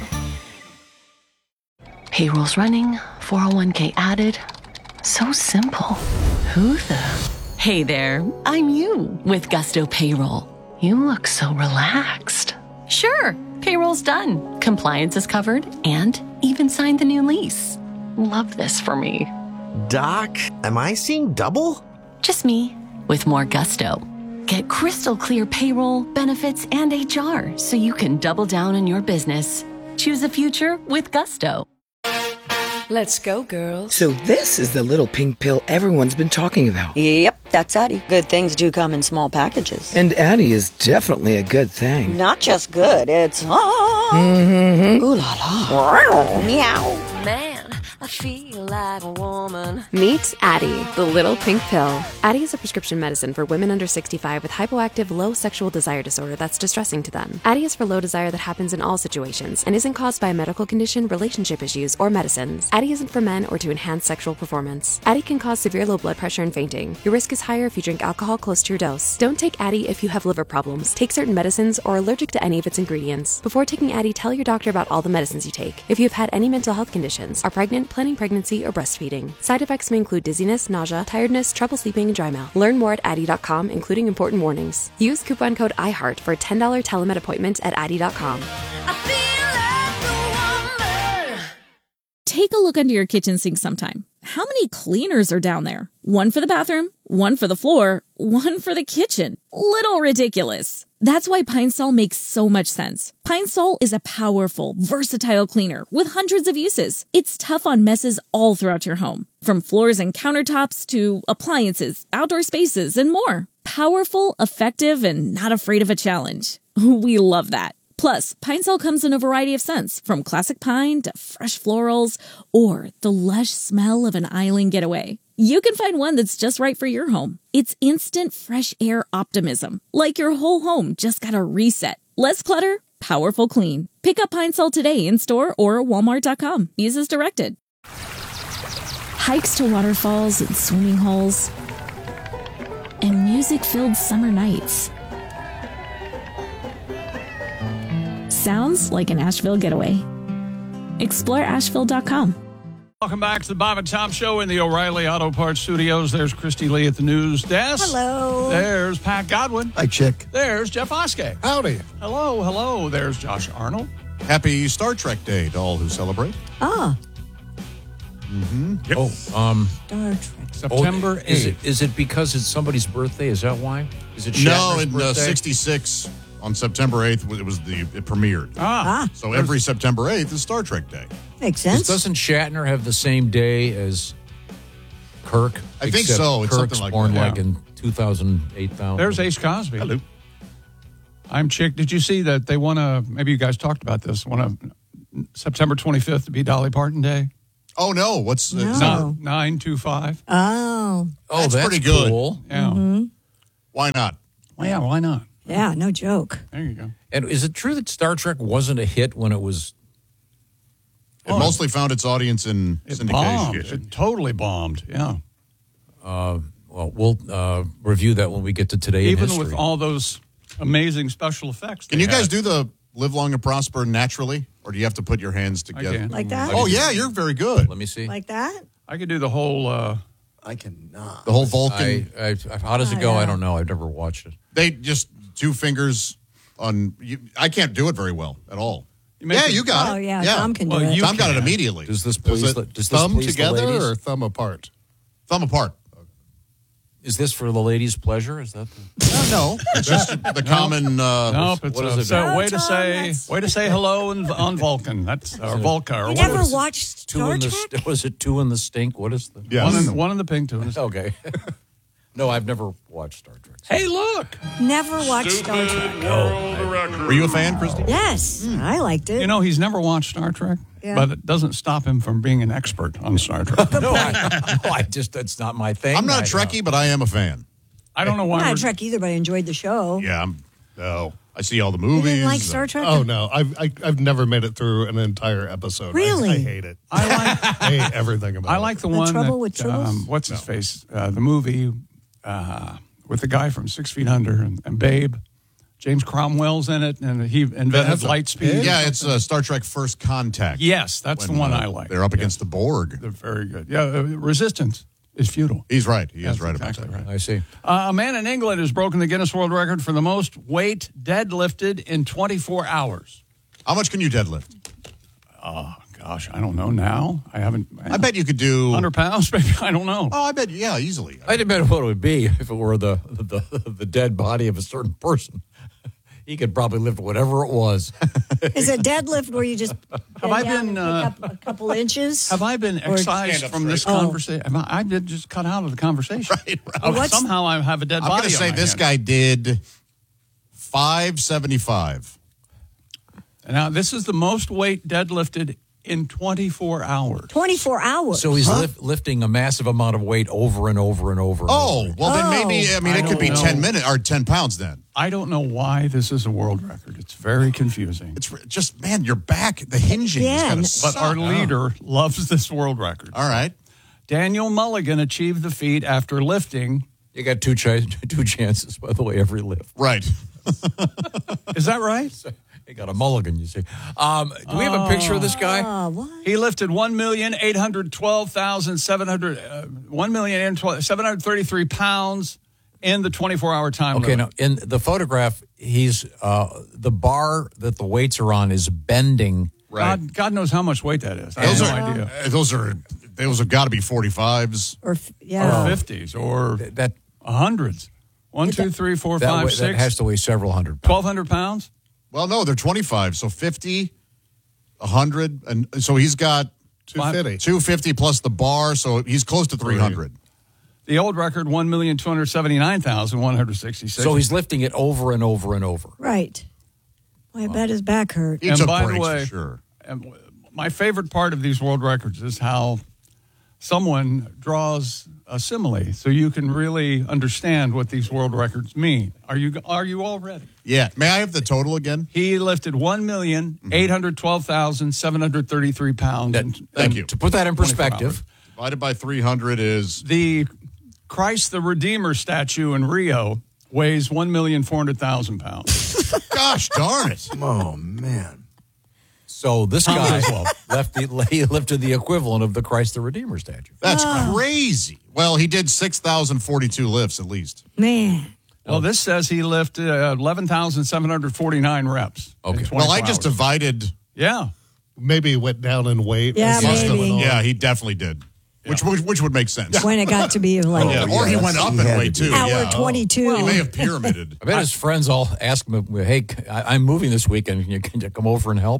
Speaker 22: Payroll's running, 401k added. So simple. Who the? Hey there, I'm you with Gusto Payroll. You look so relaxed. Sure, payroll's done. Compliance is covered and even signed the new lease. Love this for me.
Speaker 23: Doc, am I seeing double?
Speaker 22: Just me with more gusto. Get crystal clear payroll, benefits, and HR so you can double down on your business. Choose a future with Gusto.
Speaker 2: Let's go, girls.
Speaker 24: So this is the little pink pill everyone's been talking about.
Speaker 2: Yep, that's Addie. Good things do come in small packages.
Speaker 24: And Addie is definitely a good thing.
Speaker 2: Not just good, it's ooh la la. Meow.
Speaker 17: Man, I feel like a woman.
Speaker 25: Meet Addie, the little pink pill. Addie is a prescription medicine for women under 65 with hypoactive low sexual desire disorder that's distressing to them. Addie is for low desire that happens in all situations and isn't caused by a medical condition, relationship issues, or medicines. Addie isn't for men or to enhance sexual performance. Addie can cause severe low blood pressure and fainting. Your risk is higher if you drink alcohol close to your dose. Don't take Addie if you have liver problems, take certain medicines, or are allergic to any of its ingredients. Before taking Addie, tell your doctor about all the medicines you take. If you have had any mental health conditions, are pregnant, planning pregnancy, or breastfeeding. Side effects may include dizziness, nausea, tiredness, trouble sleeping, and dry mouth. Learn more at Addie.com, including important warnings. Use coupon code IHEART for a $10 telemed appointment at Addie.com.
Speaker 26: Take a look under your kitchen sink sometime. How many cleaners are down there? One for the bathroom, one for the floor, one for the kitchen. Little ridiculous. That's why Pine Sol makes so much sense. Pine Sol is a powerful, versatile cleaner with hundreds of uses. It's tough on messes all throughout your home, from floors and countertops to appliances, outdoor spaces, and more. Powerful, effective, and not afraid of a challenge. We love that. Plus, Pine Sol comes in a variety of scents, from classic pine to fresh florals, or the lush smell of an island getaway. You can find one that's just right for your home. It's instant fresh air optimism, like your whole home just got a reset. Less clutter, powerful clean. Pick up Pine Sol today in store or Walmart.com. Use as directed. Hikes to waterfalls and swimming holes, and music-filled summer nights. Sounds like an Asheville getaway. Explore Asheville.com.
Speaker 3: Welcome back to the Bob and Tom Show in the O'Reilly Auto Parts Studios. There's Christy Lee at the news desk.
Speaker 2: Hello.
Speaker 3: There's Pat Godwin.
Speaker 6: Hi, Chick.
Speaker 3: There's Jeff Oskey.
Speaker 5: Howdy.
Speaker 3: Hello. There's Josh Arnold.
Speaker 1: Happy Star Trek Day to all who celebrate.
Speaker 2: Ah.
Speaker 1: Mm-hmm.
Speaker 3: Yep.
Speaker 4: Oh,
Speaker 2: Star Trek.
Speaker 3: September 8th.
Speaker 4: Is it because it's somebody's birthday? Is that why? Is it
Speaker 1: No,
Speaker 4: Shatner's
Speaker 1: in
Speaker 4: birthday?
Speaker 1: 66 on September 8th, it premiered. So every September 8th is Star Trek Day.
Speaker 2: Makes sense.
Speaker 4: Doesn't Shatner have the same day as Kirk?
Speaker 1: I think
Speaker 4: Except
Speaker 1: so. It's
Speaker 4: Kirk's
Speaker 1: something like
Speaker 4: born
Speaker 1: that.
Speaker 4: like in 2008.
Speaker 3: There's Ace Cosby.
Speaker 1: Hello.
Speaker 3: I'm Chick. Did you see that they want to, maybe you guys talked about this, want to September 25th to be Dolly Parton Day.
Speaker 1: Oh, no. What's
Speaker 7: No.
Speaker 3: 925.
Speaker 7: Oh.
Speaker 1: That's pretty good.
Speaker 4: Cool.
Speaker 3: Yeah.
Speaker 7: Mm-hmm.
Speaker 1: Why not?
Speaker 3: Well, yeah, why not?
Speaker 7: Yeah, no joke.
Speaker 3: There you go.
Speaker 4: And is it true that Star Trek wasn't a hit when it was?
Speaker 1: It mostly found its audience in syndication.
Speaker 3: Bombed. It totally bombed, yeah.
Speaker 4: Well, we'll review that when we get to today in
Speaker 3: Even
Speaker 4: history.
Speaker 3: with all those amazing special effects.
Speaker 1: Can you guys do the live long and prosper naturally? Or do you have to put your hands together?
Speaker 3: can.
Speaker 7: Like that?
Speaker 1: Oh, yeah, you're very good.
Speaker 4: Let me see.
Speaker 7: Like that?
Speaker 3: I could do the whole...
Speaker 23: I cannot.
Speaker 1: The whole Vulcan.
Speaker 4: How does it go? I don't know. I've never watched it.
Speaker 1: They just 2 fingers on. I can't do it very well at all. You got it.
Speaker 7: Oh, yeah, Tom can do it.
Speaker 1: Tom got it immediately.
Speaker 4: Does this please?
Speaker 5: Is it
Speaker 4: Does this
Speaker 5: thumb
Speaker 4: please
Speaker 5: together
Speaker 4: the ladies?
Speaker 5: or thumb apart?
Speaker 1: Thumb apart.
Speaker 4: Is this for the ladies' pleasure? Is that the...
Speaker 1: No, it's just the common.
Speaker 3: Nope, it's
Speaker 4: what is it?
Speaker 3: So
Speaker 7: No,
Speaker 3: way to
Speaker 7: Tom,
Speaker 3: way to say hello on Vulcan. That's or Vulca. Or
Speaker 7: You
Speaker 3: what
Speaker 7: never
Speaker 3: is it?
Speaker 7: watched
Speaker 4: Two
Speaker 7: Star
Speaker 4: in
Speaker 7: Trek?
Speaker 4: the was it 2 in the stink? What is the
Speaker 1: Yes.
Speaker 3: One in the pink, 2 in the stink.
Speaker 4: Okay. No, I've never watched Star Trek.
Speaker 3: Hey, look!
Speaker 7: Never watched Star Trek.
Speaker 1: Were you a fan, Christy?
Speaker 7: Yes, I liked it.
Speaker 3: You know, he's never watched Star Trek,
Speaker 7: Yeah.
Speaker 3: but it doesn't stop him from being an expert on Star Trek.
Speaker 4: I just that's not my thing.
Speaker 1: I'm not a Trekkie, but I am a fan.
Speaker 3: I don't know why.
Speaker 7: I'm not a
Speaker 3: we're-
Speaker 7: Trek either, but I enjoyed the show.
Speaker 1: Yeah, I see all the
Speaker 7: You
Speaker 1: movies.
Speaker 7: didn't like Star Trek?
Speaker 5: Oh no, I've never made it through an entire episode.
Speaker 7: Really?
Speaker 5: I hate it.
Speaker 3: I like
Speaker 5: I hate everything about it.
Speaker 3: I like the one
Speaker 7: Trouble
Speaker 3: that,
Speaker 7: with Tribbles?
Speaker 3: what's his face? The movie with the guy from 6 Feet Under and Babe. James Cromwell's in it, and he invented
Speaker 5: has a
Speaker 3: light speed.
Speaker 1: Yeah, it's Star Trek First Contact.
Speaker 3: Yes, that's
Speaker 1: When,
Speaker 3: the one I like.
Speaker 1: They're up against the Borg.
Speaker 3: They're very good. Yeah, Resistance is futile.
Speaker 1: He's right. He
Speaker 3: That's
Speaker 1: is right
Speaker 3: exactly
Speaker 1: about that.
Speaker 3: right.
Speaker 4: I see.
Speaker 3: A man in England has broken the Guinness World Record for the most weight deadlifted in 24 hours.
Speaker 1: How much can you deadlift?
Speaker 3: Oh, gosh, I don't know now. I haven't.
Speaker 1: I bet you could do
Speaker 3: 100 pounds, maybe. I don't know.
Speaker 1: Oh, I bet, yeah, easily.
Speaker 4: I didn't know what it would be if it were the dead body of a certain person. He could probably lift whatever it was.
Speaker 7: Is it deadlift where you just
Speaker 3: Have I
Speaker 7: bend
Speaker 3: been
Speaker 7: down and pick up a couple inches?
Speaker 3: Have I been
Speaker 7: Or-
Speaker 3: excised
Speaker 1: Stand up
Speaker 3: from this
Speaker 1: straight.
Speaker 3: conversation? I did just cut out of the conversation.
Speaker 1: Right.
Speaker 3: Somehow I have a dead
Speaker 1: I'm
Speaker 3: body.
Speaker 1: going to say
Speaker 3: on my
Speaker 1: this
Speaker 3: hand.
Speaker 1: guy did 575.
Speaker 3: Now, this is the most weight deadlifted in 24 hours.
Speaker 7: 24 hours.
Speaker 4: So he's lifting a massive amount of weight over and over and over.
Speaker 1: Oh, well, then maybe, I mean, it could be
Speaker 3: don't
Speaker 1: 10
Speaker 3: know.
Speaker 1: minutes or 10 pounds then.
Speaker 3: I don't know why this is a world record. It's very confusing.
Speaker 1: It's just, man, your back, the hinging is going to
Speaker 3: But our leader loves this world record.
Speaker 1: All right.
Speaker 3: Daniel Mulligan achieved the feat after lifting.
Speaker 4: You got two chances, by the way, every lift.
Speaker 1: Right.
Speaker 3: Is that right?
Speaker 4: He got a mulligan, you see. Do we have a picture of this guy?
Speaker 3: He lifted 1,733 pounds in the 24-hour time
Speaker 4: Okay,
Speaker 3: limit.
Speaker 4: now in the photograph, he's the bar that the weights are on is bending.
Speaker 3: Right. God knows how much weight that is. I have no idea.
Speaker 1: Those have got to be 45s.
Speaker 7: Or
Speaker 3: Or 50s or
Speaker 4: that
Speaker 3: hundreds. 1, 2, 3, 4,
Speaker 4: that
Speaker 3: 5,
Speaker 4: way-
Speaker 3: 6.
Speaker 4: That has to weigh several hundred pounds.
Speaker 3: 1,200 pounds?
Speaker 1: Well, no, they're 25. So 50, 100. And so he's got
Speaker 5: 250.
Speaker 1: 250 plus the bar. So he's close to 300.
Speaker 3: The old record, 1,279,166.
Speaker 4: So he's lifting it over and over and over.
Speaker 7: Right. Well, I bet his back hurt.
Speaker 3: And by the way, my favorite part of these world records is how someone draws a simile so you can really understand what these world records mean. Are you all ready?
Speaker 1: Yeah. May I have the total again?
Speaker 3: He lifted 1,812,733 pounds.
Speaker 1: Thank you.
Speaker 4: To put that in
Speaker 3: 24
Speaker 4: perspective,
Speaker 3: hours.
Speaker 1: Divided by 300 is...
Speaker 3: The Christ the Redeemer statue in Rio weighs 1,400,000 pounds.
Speaker 1: Gosh darn it.
Speaker 23: Oh, man.
Speaker 4: so this guy lifted the equivalent of the Christ the Redeemer statue.
Speaker 1: That's crazy. Well, he did 6,042 lifts at least.
Speaker 7: Man.
Speaker 3: Well, this says he lifted 11,749 reps.
Speaker 4: Okay.
Speaker 1: Well, I
Speaker 3: 24
Speaker 1: just
Speaker 3: hours.
Speaker 1: divided.
Speaker 3: Yeah.
Speaker 5: Maybe he went down in weight.
Speaker 7: Yeah,
Speaker 5: as he's
Speaker 7: maybe.
Speaker 5: going on.
Speaker 1: Yeah, he definitely did. Which would make sense.
Speaker 7: When it got to be like
Speaker 1: Or he went up in weight too.
Speaker 7: hour
Speaker 1: Yeah.
Speaker 7: 22.
Speaker 1: He may have pyramided.
Speaker 4: I bet his friends all ask him, "Hey, I'm moving this weekend. Can you come over and help?"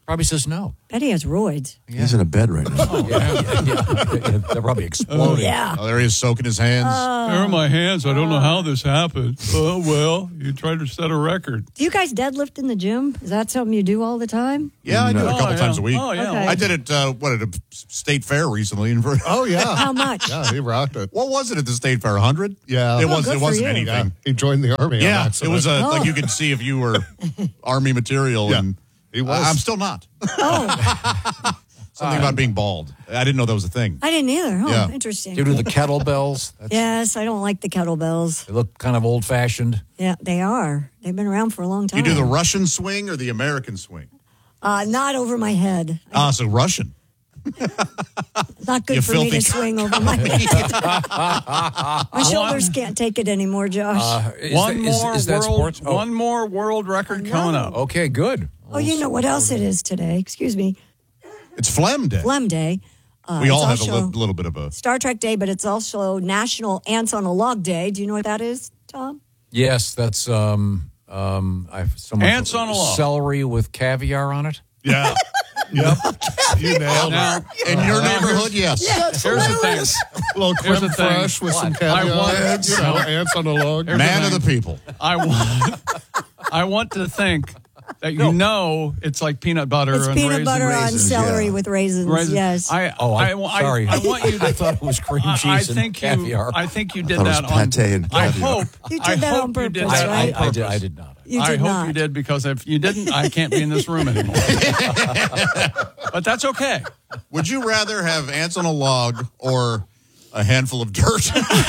Speaker 4: Probably says no.
Speaker 7: Bet he has roids.
Speaker 6: He's in a bed right now.
Speaker 4: Oh, yeah. They're probably exploding.
Speaker 7: Yeah.
Speaker 1: Oh, there he is soaking his hands.
Speaker 3: There are my hands. I don't know how this happened. Oh, well, you tried to set a record.
Speaker 7: Do you guys deadlift in the gym? Is that something you do all the time?
Speaker 1: Yeah, I do it a couple times a week.
Speaker 3: Oh, yeah.
Speaker 7: Okay.
Speaker 1: I did it, at a state fair recently.
Speaker 5: Oh, yeah.
Speaker 7: How much?
Speaker 5: Yeah, he rocked it.
Speaker 1: What was it at the state fair? 100?
Speaker 5: Yeah.
Speaker 1: It
Speaker 7: good
Speaker 1: wasn't
Speaker 7: for you.
Speaker 1: anything.
Speaker 5: Yeah, he joined the Army.
Speaker 1: Yeah,
Speaker 5: on
Speaker 1: it
Speaker 5: accident.
Speaker 1: was like
Speaker 7: Oh.
Speaker 1: you could see if you were Army material.
Speaker 5: Yeah,
Speaker 1: and
Speaker 5: he was.
Speaker 1: I'm still not.
Speaker 7: Oh,
Speaker 1: Something about being bald. I didn't know that was a thing.
Speaker 7: I didn't either. Oh,
Speaker 1: Yeah.
Speaker 7: interesting.
Speaker 4: Do you do the kettlebells?
Speaker 7: Yes, I don't like the kettlebells.
Speaker 4: They look kind of old-fashioned.
Speaker 7: Yeah, they are. They've been around for a long time.
Speaker 1: You do the Russian swing or the American swing?
Speaker 7: Not over my head.
Speaker 1: So Russian.
Speaker 7: Not good
Speaker 1: You
Speaker 7: for me to
Speaker 1: filthy
Speaker 7: swing over my head. My shoulders can't take it anymore, Josh.
Speaker 3: Is
Speaker 4: that
Speaker 3: world,
Speaker 4: sports? Oh.
Speaker 3: One more world record coming up.
Speaker 4: Okay, good.
Speaker 7: Oh, you know what else it is today? Excuse me.
Speaker 1: It's Phlegm Day.
Speaker 7: Phlegm Day.
Speaker 1: We all
Speaker 7: it's
Speaker 1: have a
Speaker 7: also
Speaker 1: little bit of a...
Speaker 7: Star Trek Day, but it's also National Ants on a Log Day. Do you know what that is, Tom?
Speaker 4: Yes, that's someone
Speaker 3: Ants on a log.
Speaker 4: Celery with caviar on it.
Speaker 5: Yeah. Yep. You nailed
Speaker 3: Now,
Speaker 5: it.
Speaker 1: In your neighborhood, yes.
Speaker 3: here's the thing.
Speaker 5: A little
Speaker 3: Here's
Speaker 5: creme
Speaker 3: the thing.
Speaker 5: fraiche with some
Speaker 3: What?
Speaker 5: caviar.
Speaker 3: Ants
Speaker 5: On a log.
Speaker 1: Man of the people.
Speaker 3: I want to think that you know it's like peanut butter
Speaker 7: It's
Speaker 3: and
Speaker 7: peanut
Speaker 3: raisin
Speaker 7: butter on
Speaker 3: raisins.
Speaker 7: celery with raisins.
Speaker 3: Raisins.
Speaker 7: Yes.
Speaker 3: Sorry.
Speaker 4: Sorry.
Speaker 3: I want you to.
Speaker 4: I thought it was cream cheese and caviar.
Speaker 3: I think you did
Speaker 6: thought it was
Speaker 3: that on.
Speaker 6: pate and
Speaker 3: I
Speaker 6: caviar.
Speaker 3: hope
Speaker 7: You did
Speaker 3: I
Speaker 7: that
Speaker 3: hope
Speaker 7: on
Speaker 3: you
Speaker 7: purpose,
Speaker 3: did that
Speaker 7: right?
Speaker 3: on purpose.
Speaker 4: I did not.
Speaker 7: You
Speaker 3: I
Speaker 7: did
Speaker 3: hope
Speaker 7: not.
Speaker 3: you did, because if you didn't, I can't be in this room anymore. But that's okay.
Speaker 1: Would you rather have ants on a log or a handful of dirt?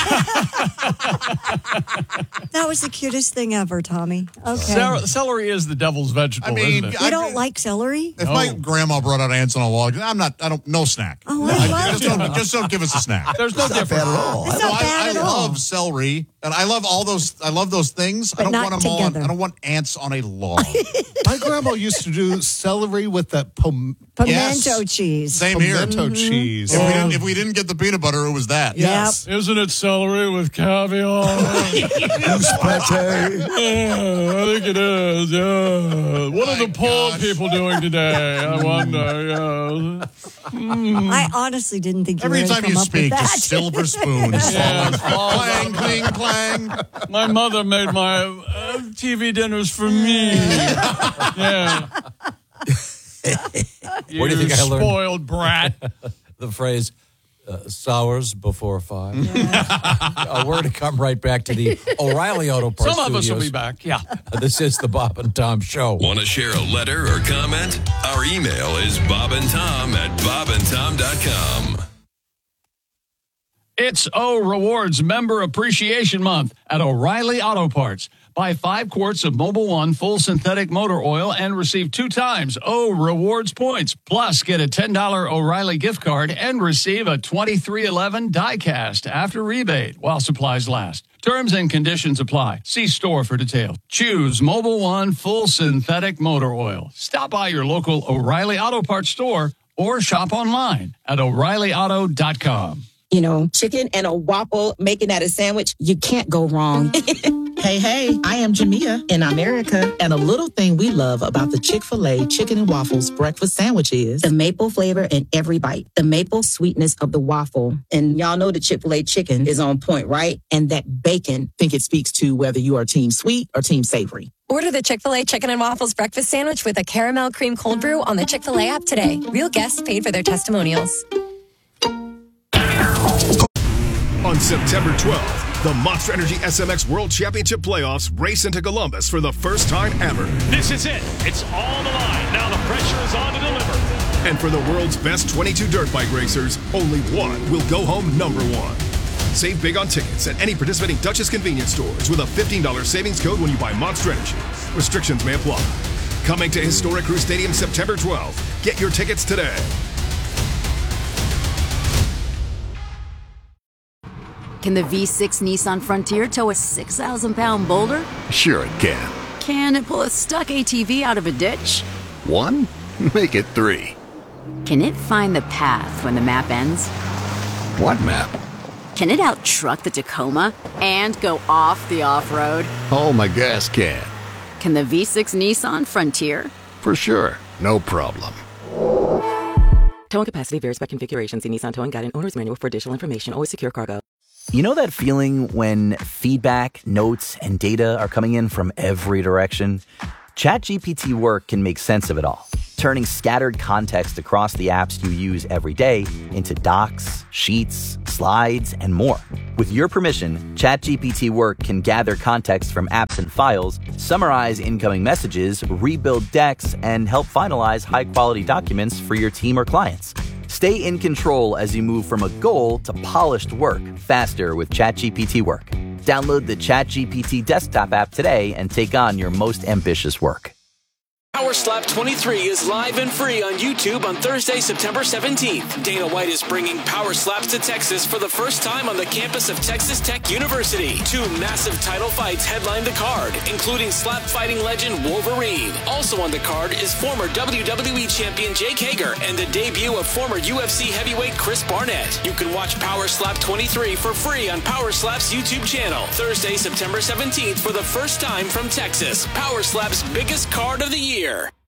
Speaker 7: That was the cutest thing ever, Tommy. Okay.
Speaker 3: Celery is the devil's vegetable,
Speaker 1: I mean,
Speaker 3: isn't it?
Speaker 7: You don't like celery?
Speaker 1: If my grandma brought out ants on a log, no snack.
Speaker 7: Oh, I love it.
Speaker 1: Just don't give us a snack.
Speaker 3: There's no difference.
Speaker 6: Bad at all.
Speaker 7: It's not bad
Speaker 1: I
Speaker 7: at all.
Speaker 1: love celery, and I love those things.
Speaker 7: But
Speaker 1: I don't
Speaker 7: not
Speaker 1: want them on.
Speaker 7: together.
Speaker 1: I don't want ants on a log.
Speaker 5: My grandma used to do celery with that
Speaker 7: Pimento
Speaker 1: Yes.
Speaker 7: cheese.
Speaker 1: Same here.
Speaker 5: pimento chease.
Speaker 1: If we didn't get the peanut butter, it was that.
Speaker 5: Yes.
Speaker 3: Isn't it celery with caviar?
Speaker 6: Goose pate.
Speaker 3: Yeah, I think it is. Yeah. What are the poor people doing today? I wonder. Yeah.
Speaker 7: I honestly didn't think you were
Speaker 1: Every
Speaker 7: going to
Speaker 1: time
Speaker 7: come
Speaker 1: you
Speaker 7: up
Speaker 1: speak,
Speaker 7: with that.
Speaker 1: just silver spoons.
Speaker 3: Yes.
Speaker 1: Clang, cling, clang.
Speaker 3: My mother made my TV dinners for me. Yeah.
Speaker 4: Where do you think I learned
Speaker 3: spoiled brat?
Speaker 4: the phrase sours before 5? We're to come right back to the O'Reilly Auto Parts
Speaker 3: Some of us will
Speaker 4: Studios.
Speaker 3: be back. Yeah.
Speaker 4: This is the Bob and Tom Show.
Speaker 8: Want to share a letter or comment? Our email is bobandtom@bobandtom.com.
Speaker 3: It's O Rewards Member Appreciation Month at O'Reilly Auto Parts. Buy 5 quarts of Mobil 1 full synthetic motor oil and receive 2 times O Rewards points. Plus, get a $10 O'Reilly gift card and receive a 2311 die-cast after rebate while supplies last. Terms and conditions apply. See store for details. Choose Mobil 1 full synthetic motor oil. Stop by your local O'Reilly Auto Parts store or shop online at O'ReillyAuto.com.
Speaker 9: You know, chicken and a waffle, making that a sandwich, you can't go wrong.
Speaker 10: Hey, I am Jamia in America, and a little thing we love about the Chick-fil-A Chicken and Waffles breakfast sandwich is
Speaker 9: the maple flavor in every bite, the maple sweetness of the waffle. And y'all know the Chick-fil-A chicken is on point, right? And that bacon.
Speaker 10: think it speaks to whether you are team sweet or team savory.
Speaker 17: Order the Chick-fil-A Chicken and Waffles breakfast sandwich with a caramel cream cold brew on the Chick-fil-A app today. Real guests paid for their testimonials.
Speaker 11: On September 12th, the Monster Energy SMX World Championship Playoffs race into Columbus for the first time ever.
Speaker 12: This is it. It's all the line. Now the pressure is on to deliver.
Speaker 11: And for the world's best 22 dirt bike racers, only one will go home number one. Save big on tickets at any participating Duchess convenience stores with a $15 savings code when you buy Monster Energy. Restrictions may apply. Coming to Historic Crew Stadium September 12th. Get your tickets today.
Speaker 21: Can the V6 Nissan Frontier tow a 6,000-pound boulder?
Speaker 27: Sure it can.
Speaker 21: Can it pull a stuck ATV out of a ditch?
Speaker 27: 1? Make it 3.
Speaker 21: Can it find the path when the map ends?
Speaker 27: What map?
Speaker 21: Can it out-truck the Tacoma and go off the off-road?
Speaker 27: Oh, my gas can.
Speaker 21: Can the V6 Nissan Frontier?
Speaker 27: For sure. no problem.
Speaker 13: Towing capacity varies by configuration. See Nissan Towing Guide and Owner's Manual for additional information. Always secure cargo.
Speaker 14: You know that feeling when feedback, notes, and data are coming in from every direction? ChatGPT Work can make sense of it all, turning scattered context across the apps you use every day into docs, sheets, slides, and more. With your permission, ChatGPT Work can gather context from apps and files, summarize incoming messages, rebuild decks, and help finalize high-quality documents for your team or clients. Stay in control as you move from a goal to polished work faster with ChatGPT Work. Download the ChatGPT desktop app today and take on your most ambitious work.
Speaker 15: Power Slap 23 is live and free on YouTube on Thursday, September 17th. Dana White is bringing Power Slaps to Texas for the first time on the campus of Texas Tech University. 2 massive title fights headline the card, including slap fighting legend Wolverine. Also on the card is former WWE champion Jake Hager and the debut of former UFC heavyweight Chris Barnett. You can watch Power Slap 23 for free on Power Slap's YouTube channel. Thursday, September 17th for the first time from Texas. Power Slap's biggest card of the year.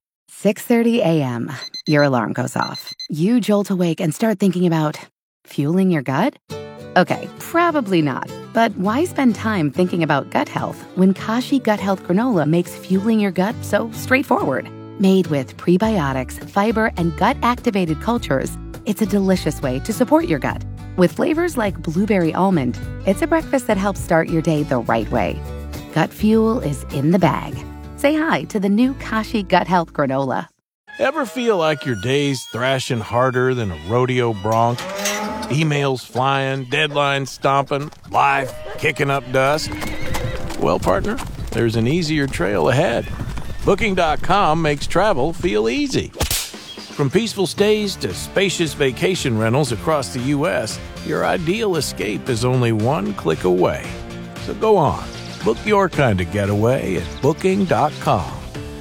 Speaker 16: 6:30 a.m. Your alarm goes off. You jolt awake and start thinking about fueling your gut? Okay, probably not. But why spend time thinking about gut health when Kashi Gut Health Granola makes fueling your gut so straightforward? Made with prebiotics, fiber, and gut-activated cultures, it's a delicious way to support your gut. With flavors like blueberry almond, it's a breakfast that helps start your day the right way. Gut fuel is in the bag. Say hi to the new Kashi Gut Health Granola.
Speaker 18: Ever feel like your day's thrashing harder than a rodeo bronc? Emails flying, deadlines stomping, life kicking up dust? Well, partner, there's an easier trail ahead. Booking.com makes travel feel easy. From peaceful stays to spacious vacation rentals across the U.S., your ideal escape is only one click away. So go on. Book your kind of getaway at Booking.com.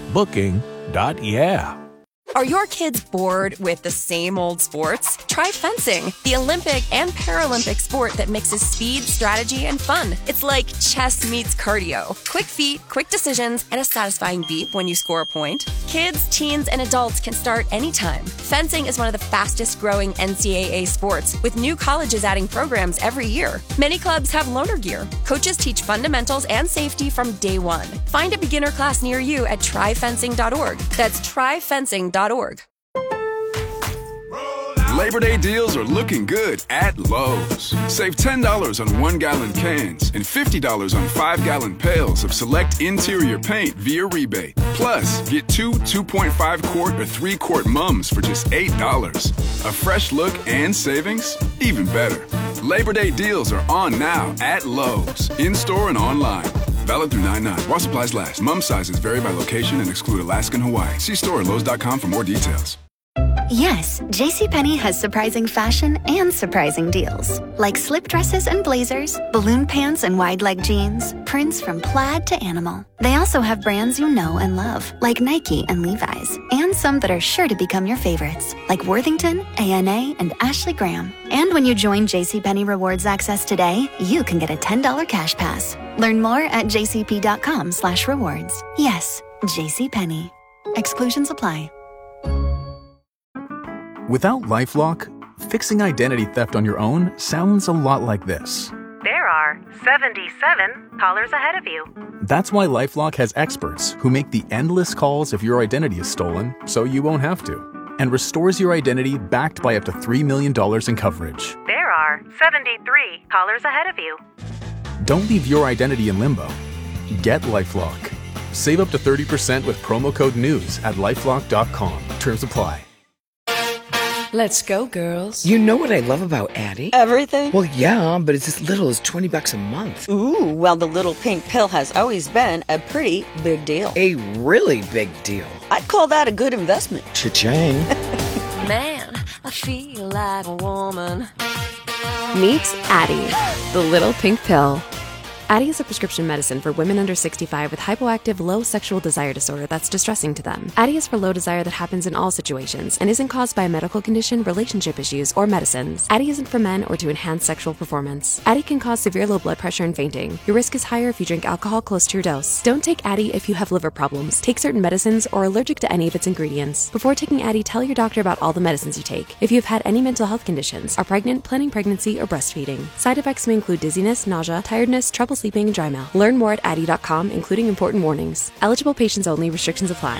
Speaker 18: Booking.yeah.
Speaker 17: Are your kids bored with the same old sports? Try fencing, the Olympic and Paralympic sport that mixes speed, strategy, and fun. It's like chess meets cardio. Quick feet, quick decisions, and a satisfying beep when you score a point. Kids, teens, and adults can start anytime. Fencing is one of the fastest growing NCAA sports, with new colleges adding programs every year. Many clubs have loaner gear. Coaches teach fundamentals and safety from day one. Find a beginner class near you at tryfencing.org. That's tryfencing.org.
Speaker 19: Labor Day deals are looking good at Lowe's. Save $10 on 1-gallon cans and $50 on 5-gallon pails of select interior paint via rebate. Plus, get 2 2.5-quart or 3-quart mums for just $8. A fresh look and savings? Even better. Labor Day deals are on now at Lowe's, in-store and online. Valid through 9/9. While supplies last. Mum sizes vary by location and exclude Alaska and Hawaii. See store at Lowe's.com for more details.
Speaker 20: Yes, JCPenney has surprising fashion and surprising deals. Like slip dresses and blazers, balloon pants and wide leg jeans, prints from plaid to animal. They also have brands you know and love, like Nike and Levi's, and some that are sure to become your favorites, like Worthington, A&A, and Ashley Graham. And when you join JCPenney Rewards Access today, you can get a $10 cash pass. Learn more at jcp.com/rewards. Yes, JCPenney. Exclusions apply.
Speaker 28: Without LifeLock, fixing identity theft on your own sounds a lot like this.
Speaker 29: There are 77 callers ahead of you.
Speaker 28: That's why LifeLock has experts who make the endless calls if your identity is stolen, so you won't have to, and restores your identity backed by up to $3 million in coverage.
Speaker 29: There are 73 callers ahead of you.
Speaker 28: Don't leave your identity in limbo. Get LifeLock. Save up to 30% with promo code NEWS at LifeLock.com. Terms apply.
Speaker 21: Let's go, girls.
Speaker 24: You know what I love about Addie?
Speaker 2: Everything?
Speaker 24: Well, yeah, but it's as little as $20 a month.
Speaker 2: Ooh, well, the little pink pill has always been a pretty big deal.
Speaker 24: A really big deal.
Speaker 2: I'd call that a good investment.
Speaker 24: Cha-ching.
Speaker 17: Man, I feel like a woman.
Speaker 25: Meet Addie, the little pink pill. Addie is a prescription medicine for women under 65 with hypoactive low sexual desire disorder that's distressing to them. Addie is for low desire that happens in all situations and isn't caused by a medical condition, relationship issues, or medicines. Addie isn't for men or to enhance sexual performance. Addie can cause severe low blood pressure and fainting. Your risk is higher if you drink alcohol close to your dose. Don't take Addie if you have liver problems, take certain medicines, or are allergic to any of its ingredients. Before taking Addie, tell your doctor about all the medicines you take. If you've had any mental health conditions, are pregnant, planning pregnancy, or breastfeeding. Side effects may include dizziness, nausea, tiredness, trouble sleeping, and dry mouth. Learn more at Addie.com, including important warnings. Eligible patients only. Restrictions apply.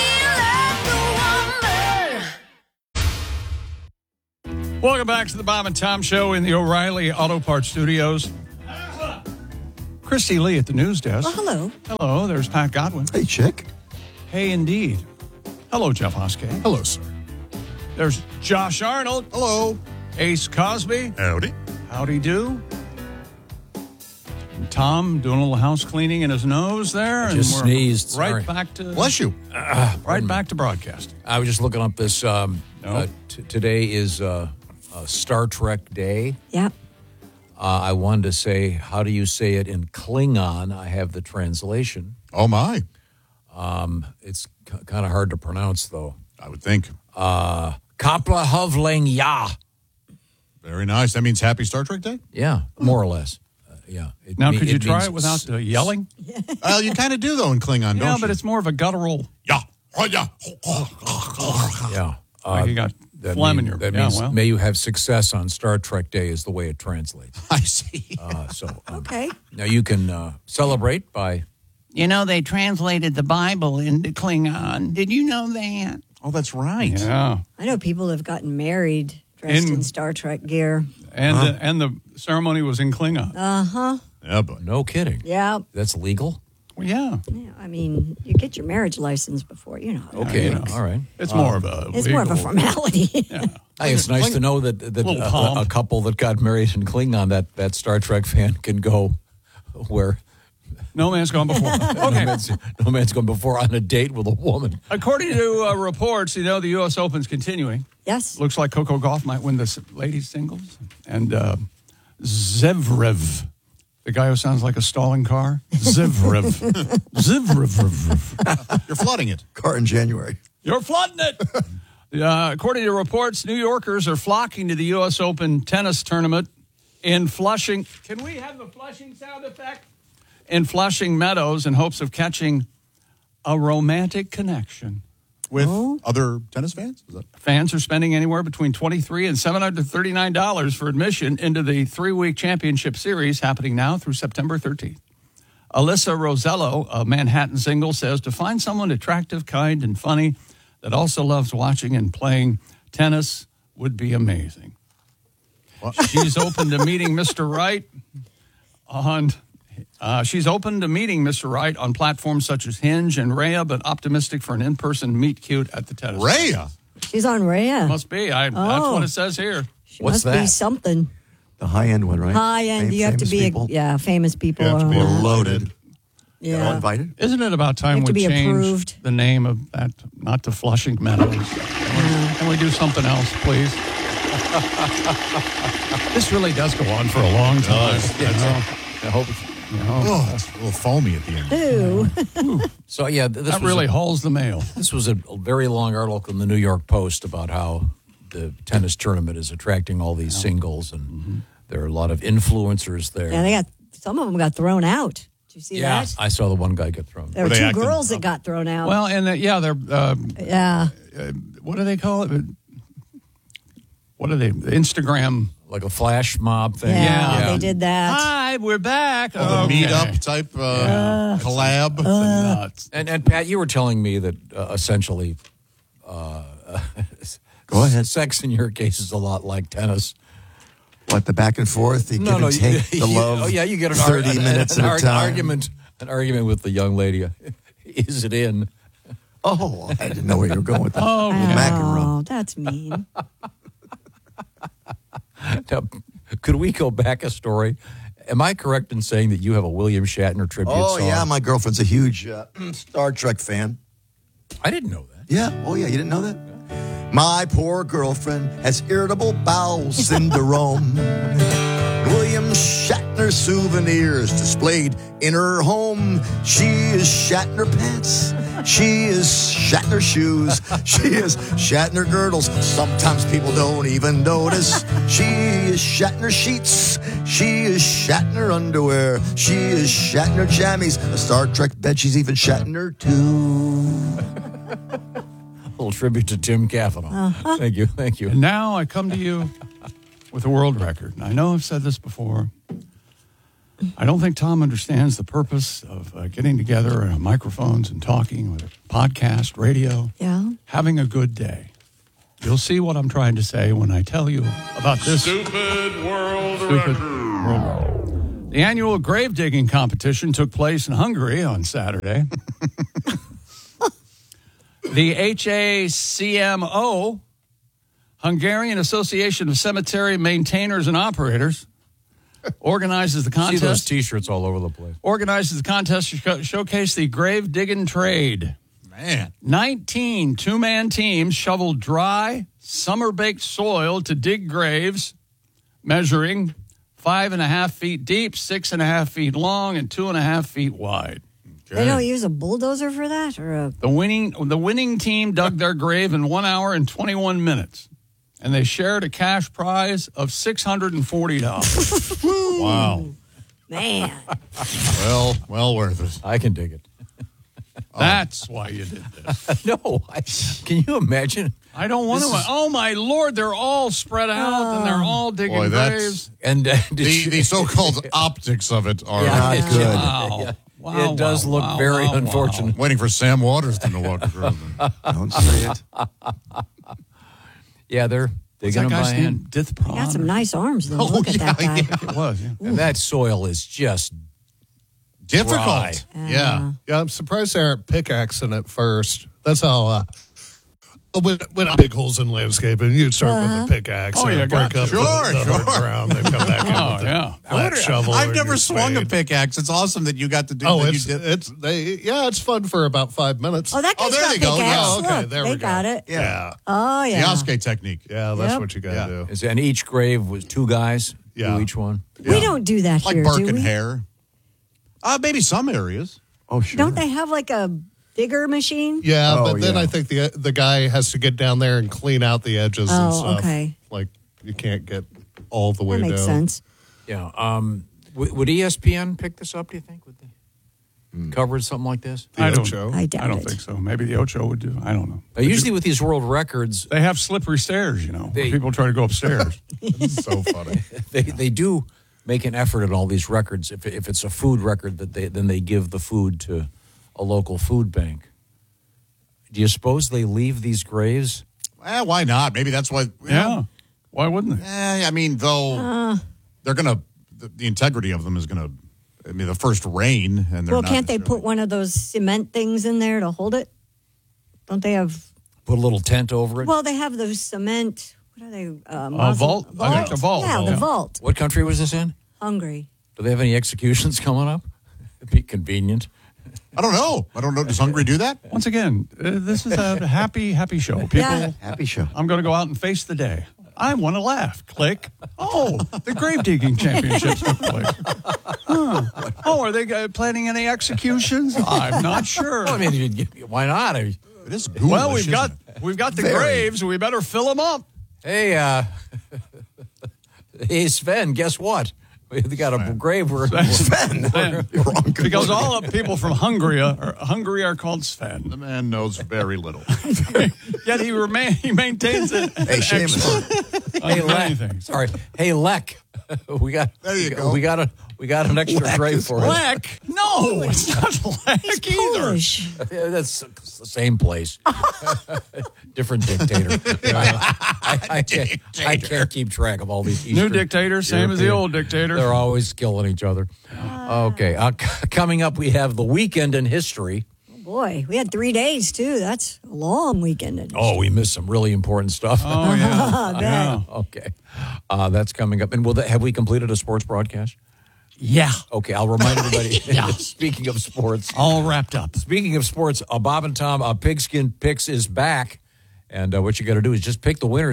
Speaker 3: Welcome back to the Bob and Tom Show in the O'Reilly Auto Parts Studios. Christy Lee at the news desk.
Speaker 2: Oh, hello.
Speaker 3: Hello, there's Pat Godwin.
Speaker 1: Hey, Chick.
Speaker 3: Hey, indeed. Hello, Jeff Hoskey.
Speaker 1: Hello, sir.
Speaker 3: There's Josh Arnold.
Speaker 1: Hello.
Speaker 3: Ace Cosby.
Speaker 1: Howdy.
Speaker 3: Howdy do. And Tom doing a little house cleaning in his nose there.
Speaker 4: I just
Speaker 3: and we're
Speaker 4: sneezed.
Speaker 3: Right
Speaker 4: Sorry.
Speaker 3: back to...
Speaker 1: Bless you.
Speaker 3: Right back to broadcasting.
Speaker 4: I was just looking up this. Today is Star Trek Day.
Speaker 2: Yep.
Speaker 4: I wanted to say, how do you say it in Klingon? I have the translation.
Speaker 1: Oh, my.
Speaker 4: It's kind of hard to pronounce, though.
Speaker 1: I would think.
Speaker 4: Kapla Hovling Ya.
Speaker 1: Very nice. That means Happy Star Trek Day?
Speaker 4: Yeah, more or less. Yeah.
Speaker 3: Now, could you try it without yelling?
Speaker 1: Well, you kind of do, though, in Klingon, don't you?
Speaker 3: Yeah, but it's more of a guttural.
Speaker 1: Yeah. Oh, yeah.
Speaker 4: Yeah.
Speaker 3: Like you got phlegm in your...
Speaker 4: That means may you have success on Star Trek Day is the way it translates.
Speaker 1: I see.
Speaker 2: Okay.
Speaker 4: Now you can celebrate by...
Speaker 3: You know, they translated the Bible into Klingon. Did you know that?
Speaker 1: Oh, that's right.
Speaker 3: Yeah.
Speaker 2: I know people have gotten married dressed in Star Trek gear.
Speaker 3: And the ceremony was in Klingon.
Speaker 2: Uh-huh.
Speaker 1: Yeah, but
Speaker 4: no kidding.
Speaker 2: Yeah.
Speaker 4: That's legal?
Speaker 3: Well, yeah.
Speaker 2: Yeah, I mean, you get your marriage license before, you know.
Speaker 4: Okay, all right.
Speaker 3: It's more of a
Speaker 2: It's more of a formality.
Speaker 3: Yeah.
Speaker 4: I think it's nice to know that a couple that got married in Klingon, that Star Trek fan can go where...
Speaker 3: No man's gone before. Okay.
Speaker 4: No man's gone before on a date with a woman.
Speaker 3: According to reports, the U.S. Open's continuing.
Speaker 2: Yes.
Speaker 3: Looks like Coco Gauff might win the ladies' singles. And Zverev, the guy who sounds like a stalling car. Zverev.
Speaker 1: You're flooding it.
Speaker 5: Car in January.
Speaker 3: You're flooding it. According to reports, New Yorkers are flocking to the U.S. Open tennis tournament in Flushing. Can we have the Flushing sound effect? In Flushing Meadows in hopes of catching a romantic connection.
Speaker 1: With other tennis fans?
Speaker 3: Fans are spending anywhere between $23 and $739 for admission into the 3-week championship series happening now through September 13th. Alyssa Rosello, a Manhattan single, says to find someone attractive, kind, and funny that also loves watching and playing tennis would be amazing. She's open to meeting Mr. Right on... she's open to meeting Mr. Right on platforms such as Hinge and Raya, but optimistic for an in-person meet cute at the tennis.
Speaker 1: Raya?
Speaker 2: She's on Raya.
Speaker 3: Must be. That's what it says here.
Speaker 2: She must be something.
Speaker 5: The high-end one, right?
Speaker 2: High-end. You have to be, famous people.
Speaker 1: You have to be loaded.
Speaker 2: Yeah.
Speaker 5: All invited?
Speaker 3: Isn't it about time we change
Speaker 2: approved.
Speaker 3: the name of that, not to Flushing Meadows? Can we do something else, please? This really does go on for a long time.
Speaker 4: I hope
Speaker 1: it's a little foamy at the end.
Speaker 2: Ooh.
Speaker 4: So, yeah, this
Speaker 3: really hauls the mail.
Speaker 4: This was a very long article in the New York Post about how the tennis tournament is attracting all these singles, and there are a lot of influencers there.
Speaker 2: Yeah, some of them got thrown out. Did you see that?
Speaker 4: I saw the one guy get thrown.
Speaker 2: There were two girls that got thrown out.
Speaker 3: Well, and they're... what do they call it? What are they? Instagram...
Speaker 4: Like a flash mob thing.
Speaker 2: Yeah, they did that.
Speaker 3: Hi, we're back.
Speaker 1: The meetup type collab.
Speaker 3: Nuts.
Speaker 4: And Pat, you were telling me that essentially,
Speaker 5: go ahead.
Speaker 4: Sex in your case is a lot like tennis.
Speaker 5: What, the back and forth, the give and take, the love?
Speaker 4: You get
Speaker 5: 30 minutes at a time.
Speaker 4: An argument with the young lady. Is it in?
Speaker 5: Oh, I didn't know where you were going with that.
Speaker 3: Oh,
Speaker 2: Oh, that's mean.
Speaker 4: Now, could we go back a story? Am I correct in saying that you have a William Shatner tribute song?
Speaker 5: Oh, yeah, my girlfriend's a huge Star Trek fan.
Speaker 4: I didn't know that.
Speaker 5: Yeah, you didn't know that? My poor girlfriend has irritable bowel syndrome. William Shatner souvenirs displayed in her home. She is Shatner pants. She is Shatner shoes. She is Shatner girdles. Sometimes people don't even notice. She is Shatner sheets. She is Shatner underwear. She is Shatner jammies. A Star Trek bed. She's even Shatner too.
Speaker 4: A little tribute to Tim Cavanaugh. Thank you.
Speaker 3: And now I come to you with a world record. And I know I've said this before. I don't think Tom understands the purpose of getting together on microphones and talking with a podcast, radio, having a good day. You'll see what I'm trying to say when I tell you about this
Speaker 6: Stupid world record.
Speaker 3: The annual grave digging competition took place in Hungary on Saturday. The HACMO, Hungarian Association of Cemetery Maintainers and Operators, organizes the contest.
Speaker 4: See those T-shirts all over the place.
Speaker 3: Organizes the contest to showcase the grave digging trade.
Speaker 1: Man.
Speaker 3: 19 two-man teams shoveled dry, summer-baked soil to dig graves, measuring 5.5 feet deep, 6.5 feet long, and 2.5 feet wide.
Speaker 2: They don't use a bulldozer for that, or
Speaker 3: The winning team dug their grave in 1 hour and 21 minutes, and they shared a cash prize of $640.
Speaker 1: Wow.
Speaker 2: Man.
Speaker 1: Well worth it.
Speaker 4: I can dig it.
Speaker 3: That's why you did this.
Speaker 4: No, can you imagine?
Speaker 3: I don't want to. Oh my Lord, they're all spread out and they're all digging graves.
Speaker 4: And
Speaker 1: the so-called optics of it are
Speaker 5: not good.
Speaker 3: Wow.
Speaker 4: It does look very unfortunate.
Speaker 1: Waiting for Sam Waterston to walk through.
Speaker 5: Don't say it.
Speaker 4: Yeah, they're digging them by hand.
Speaker 2: He got some nice arms, though. Look at that guy.
Speaker 3: It was, yeah.
Speaker 4: And that soil is just
Speaker 1: difficult.
Speaker 4: dry.
Speaker 7: Yeah, I'm surprised they aren't pickaxing at first. That's how when big holes in landscaping, you start with a pickaxe and break up the hard ground, then come back in with a flat shovel.
Speaker 1: I've
Speaker 7: or
Speaker 1: never
Speaker 7: your
Speaker 1: swung a
Speaker 7: spade.
Speaker 1: pickaxe. It's awesome that you got to do
Speaker 7: Oh,
Speaker 1: that.
Speaker 7: it's fun for about 5 minutes.
Speaker 2: Oh, that guy's
Speaker 1: there
Speaker 2: got
Speaker 1: you go.
Speaker 2: pickaxe.
Speaker 1: Yeah,
Speaker 7: okay,
Speaker 2: Look,
Speaker 7: there
Speaker 2: they
Speaker 7: we go.
Speaker 2: got it.
Speaker 7: Yeah.
Speaker 2: Oh, yeah.
Speaker 1: The Oskay technique.
Speaker 7: Yeah, that's
Speaker 2: Yep.
Speaker 7: what you got to do.
Speaker 4: And each grave was 2 guys.
Speaker 7: Yeah.
Speaker 4: Do each one.
Speaker 2: We don't do that
Speaker 1: Like
Speaker 2: here,
Speaker 1: Burke
Speaker 2: do
Speaker 1: and
Speaker 2: we?
Speaker 1: Hare. Maybe some areas.
Speaker 4: Oh, sure.
Speaker 2: Don't they have like a digger machine?
Speaker 7: Yeah,
Speaker 4: Oh,
Speaker 7: but then
Speaker 4: yeah.
Speaker 7: I think the guy has to get down there and clean out the edges and
Speaker 2: Oh,
Speaker 7: stuff.
Speaker 2: okay.
Speaker 7: Like, you can't get all the way
Speaker 2: That
Speaker 7: down.
Speaker 2: makes sense.
Speaker 4: Yeah. Would ESPN pick this up, do you think? Would they cover something like this?
Speaker 3: I don't
Speaker 7: Ocho?
Speaker 2: I doubt
Speaker 3: I don't
Speaker 2: it.
Speaker 3: think so. Maybe the Ocho would do. I don't know.
Speaker 4: Usually with these world records,
Speaker 3: They have slippery stairs, where
Speaker 4: They-
Speaker 3: people try to go upstairs.
Speaker 7: It's so funny.
Speaker 4: they do make an effort in all these records. If it's a food record, then they give the food to a local food bank. Do you suppose they leave these graves?
Speaker 1: Why not? Maybe that's why.
Speaker 3: Yeah. Why wouldn't they?
Speaker 1: I mean, though, they're going to, the integrity of them is going to, I mean, the first rain. And they're
Speaker 2: Well,
Speaker 1: not
Speaker 2: can't they put one of those cement things in there to hold it? Don't they have?
Speaker 4: Put a little tent over it?
Speaker 2: Well, they have those cement. What are they?
Speaker 3: Vault? I think the vault.
Speaker 2: Yeah, the vault.
Speaker 4: What country was this in?
Speaker 2: Hungry.
Speaker 4: Do they have any executions coming up? It'd be convenient.
Speaker 1: I don't know. Does Hungary do that?
Speaker 3: Once again, this is a happy show. People,
Speaker 2: Yeah.
Speaker 5: Happy show.
Speaker 3: I'm going to go out and face the day. I want to laugh. Click. Oh, the grave digging championships took place. Huh. Oh, are they planning any executions? I'm not sure.
Speaker 4: I mean, why not?
Speaker 1: It is ghoulish,
Speaker 3: Well,
Speaker 1: isn't it?
Speaker 3: we've got the
Speaker 1: Very.
Speaker 3: graves. We better fill them up.
Speaker 4: Hey, hey, Sven, guess what? We got a grave where
Speaker 3: Sven. Because all the people from Hungary are called Sven.
Speaker 1: The man knows very little.
Speaker 3: Yet he maintains it.
Speaker 5: Hey, Seamus.
Speaker 4: Hey, Lek. Sorry. Hey, Lek. We got an extra grave for us.
Speaker 3: Lek? No, it's not Lek either.
Speaker 2: Polish.
Speaker 4: Yeah, that's the same place. Different dictator. I can't keep track of all these
Speaker 3: New
Speaker 4: Eastern
Speaker 3: dictator, same as the
Speaker 4: European-
Speaker 3: old dictator.
Speaker 4: They're always killing each other. Okay. Coming up, we have the weekend in history.
Speaker 2: Boy, we had 3 days too. That's a long weekend.
Speaker 4: Oh, we missed some really important stuff.
Speaker 3: Oh, yeah.
Speaker 2: I bet.
Speaker 3: Yeah.
Speaker 4: Okay. That's coming up. And have we completed a sports broadcast?
Speaker 3: Yeah.
Speaker 4: Okay, I'll remind everybody. Speaking of sports.
Speaker 3: All wrapped up.
Speaker 4: Speaking of sports, Bob and Tom, Pigskin Picks is back. And what you got to do is just pick the winners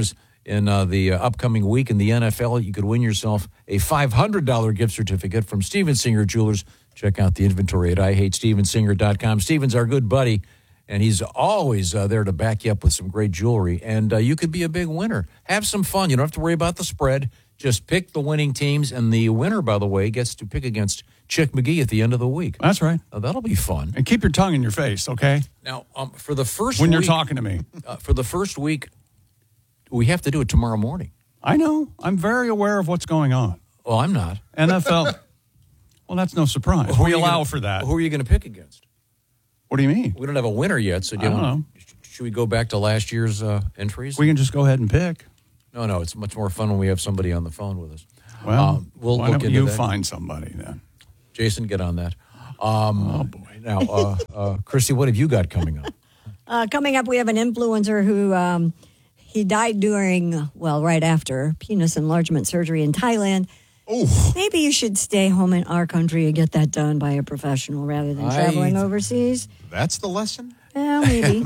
Speaker 4: in the upcoming week in the NFL, you could win yourself a $500 gift certificate from Steven Singer Jewelers. Check out the inventory at IHateStevenSinger.com. Steven's our good buddy, and he's always there to back you up with some great jewelry. And you could be a big winner. Have some fun. You don't have to worry about the spread. Just pick the winning teams, and the winner, by the way, gets to pick against Chick McGee at the end of the week.
Speaker 3: That's right.
Speaker 4: That'll be fun.
Speaker 3: And keep your tongue in your face, okay?
Speaker 4: Now, for the first
Speaker 3: when
Speaker 4: week,
Speaker 3: you're talking to me.
Speaker 4: For the first week, we have to do it tomorrow morning.
Speaker 3: I know. I'm very aware of what's going on.
Speaker 4: Well, I'm not.
Speaker 3: NFL. Well, that's no surprise. We allow for that.
Speaker 4: Who are you going to pick against?
Speaker 3: What do you mean?
Speaker 4: We don't have a winner yet, so
Speaker 3: I don't know.
Speaker 4: Should we go back to last year's entries?
Speaker 3: We can just go ahead and pick.
Speaker 4: No, it's much more fun when we have somebody on the phone with us.
Speaker 3: Well,
Speaker 4: we'll
Speaker 3: why
Speaker 4: look
Speaker 3: don't
Speaker 4: into
Speaker 3: you
Speaker 4: that.
Speaker 3: find somebody then?
Speaker 4: Jason, get on that.
Speaker 3: Oh, boy.
Speaker 4: Now, Christy, what have you got coming up?
Speaker 2: Coming up, we have an influencer who he died right after penis enlargement surgery in Thailand.
Speaker 1: Oh,
Speaker 2: maybe you should stay home in our country and get that done by a professional rather than traveling overseas.
Speaker 1: That's the lesson?
Speaker 2: Well, maybe.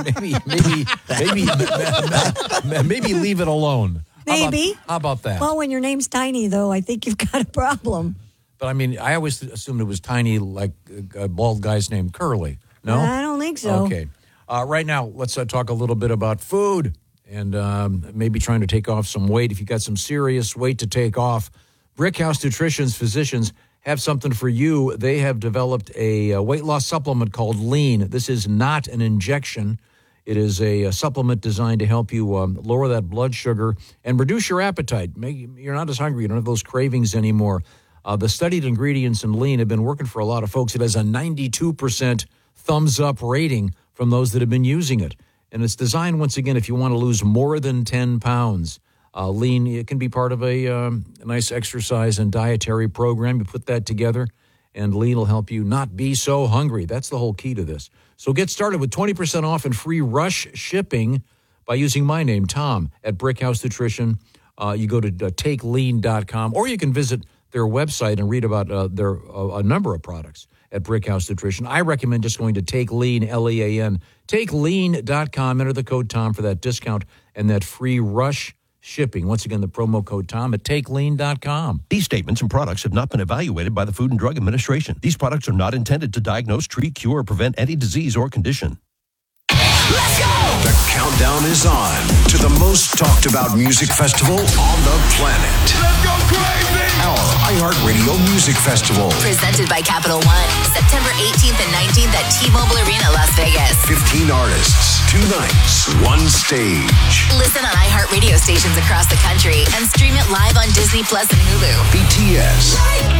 Speaker 4: maybe leave it alone.
Speaker 2: Maybe.
Speaker 4: How about that?
Speaker 2: Well, when your name's Tiny, though, I think you've got a problem.
Speaker 4: But, I mean, I always assumed it was Tiny, like a bald guy's named Curly. No?
Speaker 2: I don't think so.
Speaker 4: Okay. Right now, let's talk a little bit about food and maybe trying to take off some weight. If you've got some serious weight to take off, Brickhouse Nutrition's physicians have something for you. They have developed a weight loss supplement called Lean. This is not an injection. It is a supplement designed to help you lower that blood sugar and reduce your appetite. You're not as hungry. You don't have those cravings anymore. The studied ingredients in Lean have been working for a lot of folks. It has a 92% thumbs-up rating from those that have been using it. And it's designed, once again, if you want to lose more than 10 pounds. Lean, it can be part of a nice exercise and dietary program. You put that together, and Lean will help you not be so hungry. That's the whole key to this. So get started with 20% off and free rush shipping by using my name, Tom, at Brickhouse Nutrition. You go to takelean.com, or you can visit their website and read about a number of products at Brickhouse Nutrition. I recommend just going to TakeLean, L-E-A-N, takelean.com. Enter the code Tom for that discount and that free rush shipping. Once again, the promo code Tom at takelean.com.
Speaker 8: These statements and products have not been evaluated by the Food and Drug Administration. These products are not intended to diagnose, treat, cure, or prevent any disease or condition.
Speaker 9: Let's go! The countdown is on to the most talked about music festival on the planet. Let's go crazy! Our iHeartRadio Music Festival.
Speaker 10: Presented by Capital One. September 18th and 19th at T-Mobile Arena, Las Vegas.
Speaker 9: 15 artists, 2 nights, 1 stage.
Speaker 10: Listen on iHeartRadio stations across the country and stream it live on Disney Plus and Hulu.
Speaker 9: BTS.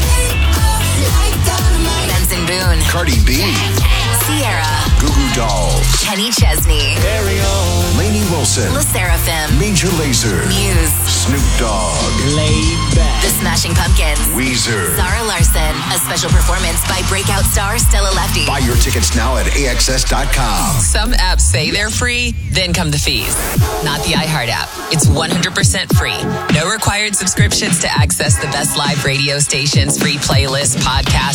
Speaker 10: Benson Boone.
Speaker 9: Cardi B.
Speaker 10: Sierra.
Speaker 9: Goo Goo Dolls.
Speaker 10: Kenny Chesney.
Speaker 9: Lainey Wilson.
Speaker 10: Le Seraphim.
Speaker 9: Major Lazer.
Speaker 10: Muse.
Speaker 9: Snoop Dogg.
Speaker 10: Laid Back. The Smashing Pumpkins.
Speaker 9: Weezer.
Speaker 10: Zara Larson. A special performance by breakout star Stella Lefty.
Speaker 9: Buy your tickets now at AXS.com.
Speaker 11: Some apps say they're free, then come the fees. Not the iHeart app. It's 100% free. No required subscriptions to access the best live radio stations, free playlists, podcasts,